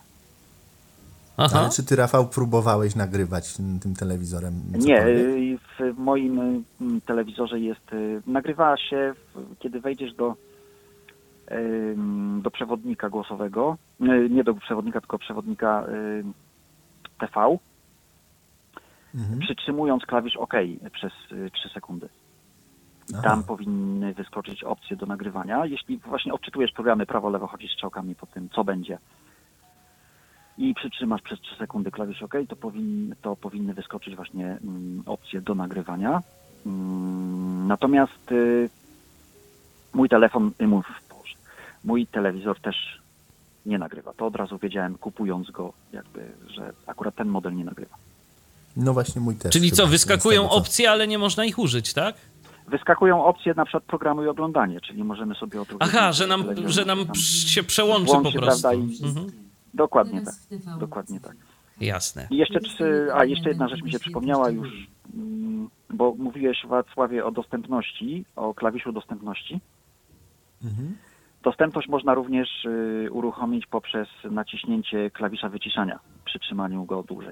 Speaker 2: Aha.
Speaker 4: Ale czy ty, Rafał, próbowałeś nagrywać tym, tym telewizorem
Speaker 9: Nie,
Speaker 4: cokolwiek?
Speaker 9: y, w moim y, telewizorze jest, y, nagrywa się, w, kiedy wejdziesz do, y, do przewodnika głosowego, y, nie do przewodnika, tylko przewodnika y, T V,
Speaker 4: Mhm.
Speaker 9: przytrzymując klawisz OK przez y, trzy sekundy. I
Speaker 4: Aha.
Speaker 9: tam powinny wyskoczyć opcje do nagrywania. Jeśli właśnie odczytujesz programy prawo, lewo, chodzisz strzałkami po tym, co będzie i przytrzymasz przez trzy sekundy klawisz OK, to, powin, to powinny wyskoczyć właśnie mm, opcje do nagrywania. Mm, natomiast y, mój telefon, y, mój, Boże, mój telewizor też nie nagrywa. To od razu wiedziałem, kupując go, jakby, że akurat ten model nie nagrywa.
Speaker 4: No właśnie mój też.
Speaker 2: Czyli
Speaker 4: chyba,
Speaker 2: co,
Speaker 4: z
Speaker 2: wyskakują
Speaker 4: tego, co-
Speaker 2: opcje, ale nie można ich użyć, tak?
Speaker 9: Wyskakują opcje na przykład programu i oglądanie, czyli możemy sobie o drugiej
Speaker 2: Aha,
Speaker 9: stronie
Speaker 2: że nam,
Speaker 9: telewizora
Speaker 2: że nam
Speaker 9: tam
Speaker 2: się przełączy po
Speaker 9: włączy,
Speaker 2: prostu.
Speaker 9: prawda, i-
Speaker 2: Mhm.
Speaker 9: Dokładnie tak,
Speaker 5: Teraz w T V.
Speaker 9: dokładnie tak.
Speaker 2: Jasne.
Speaker 9: I jeszcze, trzy, a jeszcze jedna rzecz mi się przypomniała już, mm, bo mówiłeś, Wacławie, o dostępności, o klawiszu dostępności.
Speaker 4: Mhm.
Speaker 9: Dostępność można również y, uruchomić poprzez naciśnięcie klawisza wyciszania, przytrzymaniu go dłużej.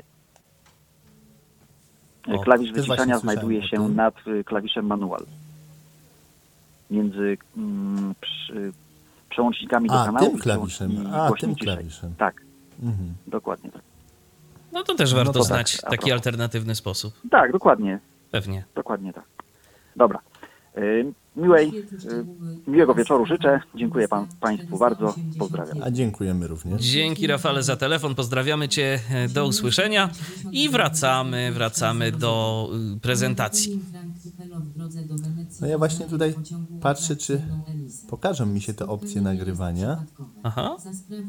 Speaker 2: O,
Speaker 9: Klawisz
Speaker 4: też właśnie
Speaker 9: wyciszania
Speaker 4: słyszałem
Speaker 9: znajduje
Speaker 4: o
Speaker 9: się
Speaker 4: tym.
Speaker 9: nad y, klawiszem manual. Między mm, przy, przełącznikami do
Speaker 4: A,
Speaker 9: kanału
Speaker 4: tym
Speaker 9: i
Speaker 4: klawiszem.
Speaker 9: przełącznikami
Speaker 4: A,
Speaker 9: głośniej
Speaker 4: tym
Speaker 9: ciszej.
Speaker 4: klawiszem.
Speaker 9: Tak,
Speaker 4: Mhm.
Speaker 9: dokładnie tak.
Speaker 2: No to też warto
Speaker 4: to tak,
Speaker 2: znać
Speaker 9: a
Speaker 2: taki
Speaker 9: propos.
Speaker 2: alternatywny sposób.
Speaker 9: Tak, dokładnie,
Speaker 2: Pewnie.
Speaker 9: dokładnie tak. Dobra. Y, miłej, y, miłego wieczoru życzę. Dziękuję pan, Państwu bardzo. Pozdrawiam.
Speaker 4: A dziękujemy również.
Speaker 2: Dzięki, Rafale, za telefon. Pozdrawiamy cię. Do usłyszenia. I wracamy, wracamy do y, prezentacji.
Speaker 4: No ja właśnie tutaj patrzę, czy pokażą mi się te opcje nagrywania,
Speaker 2: Aha.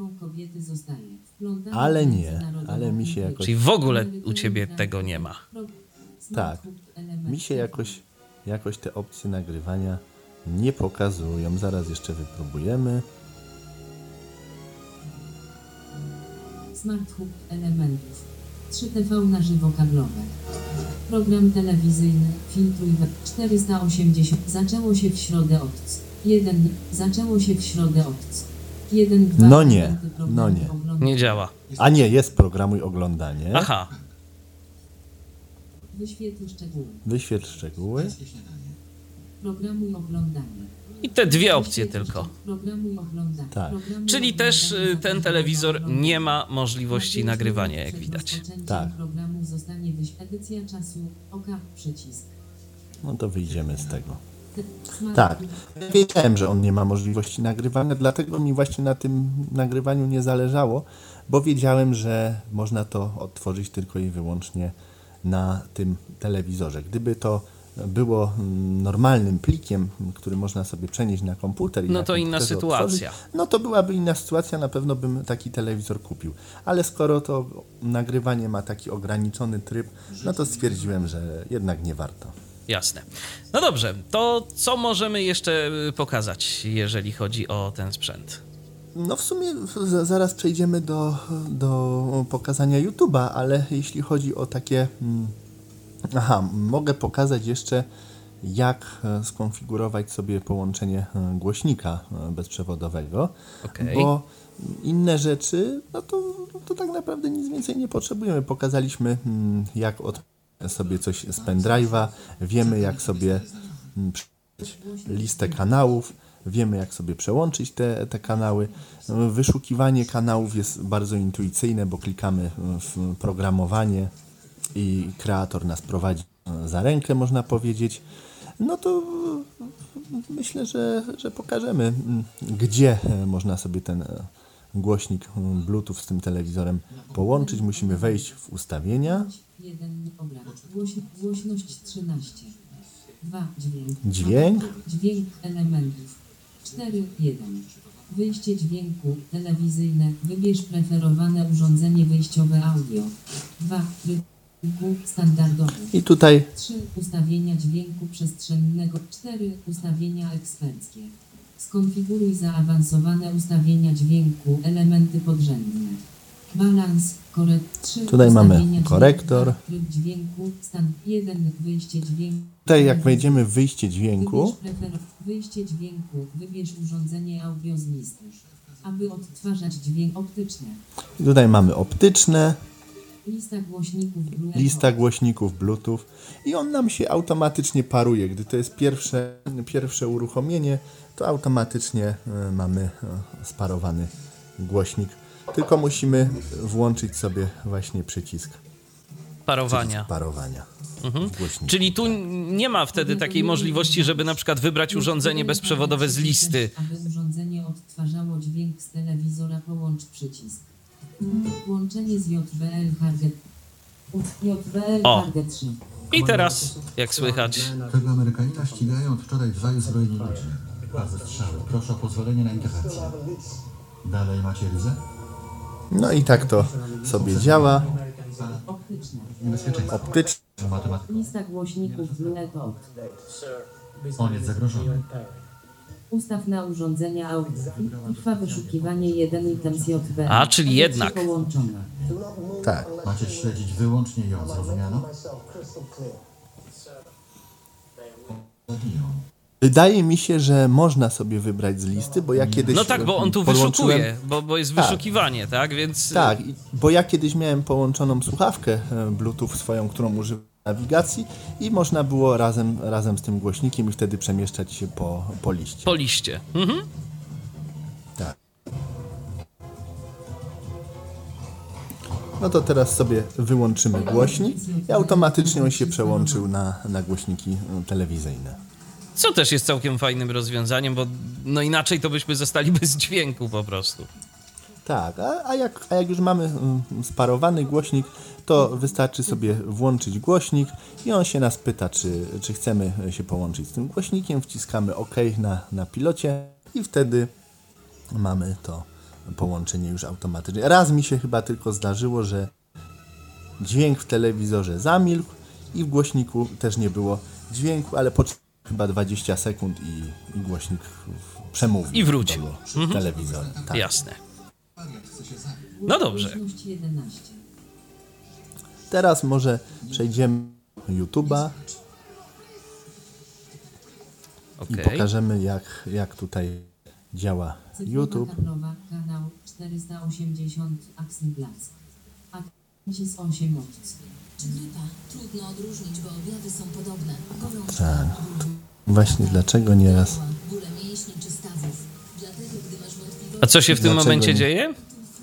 Speaker 4: ale nie, ale mi się jakoś,
Speaker 2: Czyli w ogóle u ciebie tego nie ma.
Speaker 4: tak, mi się jakoś, jakoś te opcje nagrywania nie pokazują. Zaraz jeszcze wypróbujemy.
Speaker 5: Smart Hub elementów. trzy T V na żywo kablowe. Program telewizyjny, filtruj web czterysta osiemdziesiąt. Zaczęło się w środę odc. jeden. Zaczęło się w środę odc. jeden, dwa.
Speaker 4: No nie, no nie.
Speaker 2: Nie działa.
Speaker 4: A nie, jest programuj oglądanie.
Speaker 2: Aha.
Speaker 5: Wyświetl szczegóły.
Speaker 4: Wyświetl szczegóły.
Speaker 5: Programuj oglądanie.
Speaker 2: I te dwie opcje tylko.
Speaker 5: Programuj oglądanie.
Speaker 4: Tak.
Speaker 5: Programuj
Speaker 2: Czyli też
Speaker 5: oglądanie
Speaker 2: y, ten
Speaker 5: zakończenia
Speaker 2: telewizor
Speaker 5: programu.
Speaker 2: nie ma możliwości nagrywania, jak
Speaker 5: Przed
Speaker 2: widać.
Speaker 5: rozpoczęciem
Speaker 4: Tak.
Speaker 5: programu zostanie wyś edycja czasu. Oka, przycisk.
Speaker 4: No to wyjdziemy z tego.
Speaker 5: Smart
Speaker 4: Tak.
Speaker 5: Hub.
Speaker 4: Wiedziałem, że on nie ma możliwości nagrywania, dlatego mi właśnie na tym nagrywaniu nie zależało, bo wiedziałem, że można to odtworzyć tylko i wyłącznie na tym telewizorze. Gdyby to było mm, normalnym plikiem, który można sobie przenieść na komputer i
Speaker 2: No
Speaker 4: na
Speaker 2: to inna
Speaker 4: komputerze
Speaker 2: sytuacja.
Speaker 4: odtworzyć, no to byłaby inna sytuacja, na pewno bym taki telewizor kupił. Ale skoro to nagrywanie ma taki ograniczony tryb, no to stwierdziłem, że jednak nie warto.
Speaker 2: Jasne. No dobrze, to co możemy jeszcze y, pokazać, jeżeli chodzi o ten sprzęt?
Speaker 4: No w sumie z- zaraz przejdziemy do, do pokazania YouTube'a, ale jeśli chodzi o takie... mm, Aha, mogę pokazać jeszcze, jak e, skonfigurować sobie połączenie e, głośnika e, bezprzewodowego,
Speaker 2: Okej.
Speaker 4: bo inne rzeczy, no to, to tak naprawdę nic więcej nie potrzebujemy. Pokazaliśmy, mm, jak od sobie coś z pendrive'a, wiemy, jak sobie mm, przeczytać listę kanałów, wiemy, jak sobie przełączyć te, te kanały. Wyszukiwanie kanałów jest bardzo intuicyjne, bo klikamy w programowanie i kreator nas prowadzi za rękę, można powiedzieć. No to myślę, że, że pokażemy, gdzie można sobie ten głośnik Bluetooth z tym telewizorem połączyć. Musimy wejść w ustawienia.
Speaker 5: jeden obraz. Głoś, głośność trzynaście. dwa Dźwięk.
Speaker 4: Dźwięk.
Speaker 5: Dźwięk elementów. cztery jeden. Wyjście dźwięku telewizyjne. Wybierz preferowane urządzenie wyjściowe audio. dwa Tryb standardowy.
Speaker 4: I tutaj
Speaker 5: trzy Ustawienia dźwięku przestrzennego. cztery Ustawienia eksperckie. Skonfiguruj zaawansowane ustawienia dźwięku, elementy podrzędne. Balans, korekt trzy
Speaker 4: Tutaj mamy
Speaker 5: ustawienia
Speaker 4: korektor.
Speaker 5: dźwięku, tryb dźwięku, stan jeden Wyjście dźwięku.
Speaker 4: Tutaj jak wejdziemy w wyjście dźwięku,
Speaker 5: Wybierz prefer- Wyjście dźwięku, wybierz urządzenie audio z listy. Aby odtwarzać dźwięk optyczny.
Speaker 4: i tutaj mamy optyczne,
Speaker 5: Lista głośników Bluetooth.
Speaker 4: lista głośników Bluetooth i on nam się automatycznie paruje. Gdy to jest pierwsze, pierwsze uruchomienie, to automatycznie e, mamy e, sparowany głośnik. Tylko musimy włączyć sobie właśnie przycisk,
Speaker 2: Parowania.
Speaker 4: przycisk parowania.
Speaker 2: Mhm.
Speaker 4: Głośniku.
Speaker 2: Czyli tu nie ma wtedy takiej możliwości, żeby na przykład wybrać urządzenie bezprzewodowe z listy.
Speaker 5: Aby urządzenie odtwarzało dźwięk z telewizora, połącz przycisk. Łączenie z J B L Harget. J B L
Speaker 2: O.
Speaker 5: Harget trzy.
Speaker 2: I teraz, jak słychać,
Speaker 10: Tego Amerykanina ścigają od wczoraj dwaj uzbrojeni ludzie. Dwa strzały. Proszę o pozwolenie na interwencję. Dalej macie ryzę?
Speaker 4: No i tak to sobie działa.
Speaker 5: Optyczne.
Speaker 10: Niebezpieczeństwo.
Speaker 4: Optyczne.
Speaker 10: Matematyka.
Speaker 5: Lista głośników Bluetooth.
Speaker 10: On jest zagrożony.
Speaker 5: Ustaw na urządzenia audio. Trwa wyszukiwanie jeden item z J B L.
Speaker 2: A, czyli jednak.
Speaker 5: Połączone.
Speaker 4: Tak.
Speaker 10: Macie śledzić wyłącznie ją, zrozumiano? Zabiją.
Speaker 4: Wydaje mi się, że można sobie wybrać z listy, bo ja kiedyś
Speaker 2: no tak, bo on tu
Speaker 4: podłączyłem-
Speaker 2: wyszukuje, bo, bo jest
Speaker 4: Tak.
Speaker 2: wyszukiwanie, tak? Więc
Speaker 4: Tak, i- bo ja kiedyś miałem połączoną słuchawkę e, Bluetooth swoją, którą używam nawigacji i można było razem, razem z tym głośnikiem i wtedy przemieszczać się po, po liście.
Speaker 2: po liście. Mhm.
Speaker 4: Tak. No to teraz sobie wyłączymy głośnik i automatycznie on się przełączył na, na głośniki e, telewizyjne.
Speaker 2: Co też jest całkiem fajnym rozwiązaniem, bo no inaczej to byśmy zostali bez dźwięku po prostu.
Speaker 4: Tak, a, a, jak, a jak już mamy mm, sparowany głośnik, to wystarczy sobie włączyć głośnik i on się nas pyta, czy, czy chcemy się połączyć z tym głośnikiem, wciskamy OK na, na pilocie i wtedy mamy to połączenie już automatycznie. Raz mi się chyba tylko zdarzyło, że dźwięk w telewizorze zamilkł i w głośniku też nie było dźwięku, ale po chyba dwadzieścia sekund i, i głośnik przemówił.
Speaker 2: I wrócił.
Speaker 4: do telewizora. Tak.
Speaker 2: Jasne. No dobrze.
Speaker 5: Łączność jedenaście.
Speaker 4: Teraz może przejdziemy do YouTube'a i
Speaker 2: Okej.
Speaker 4: pokażemy, jak, jak tutaj działa YouTube.
Speaker 5: Cyfrowa kanał czterysta osiemdziesiąt Axenplatz. Akcencis osiem moc.
Speaker 7: Czy grypa? Trudno odróżnić, bo objawy są podobne. Gorączka,
Speaker 4: Tak.
Speaker 7: ból,
Speaker 4: Właśnie dlaczego nieraz.
Speaker 7: bóle mięśni czy stawów. Dlatego, gdy masz wątpliwości...
Speaker 2: A co się w tym
Speaker 4: Dlaczego
Speaker 2: momencie
Speaker 4: nie?
Speaker 2: dzieje?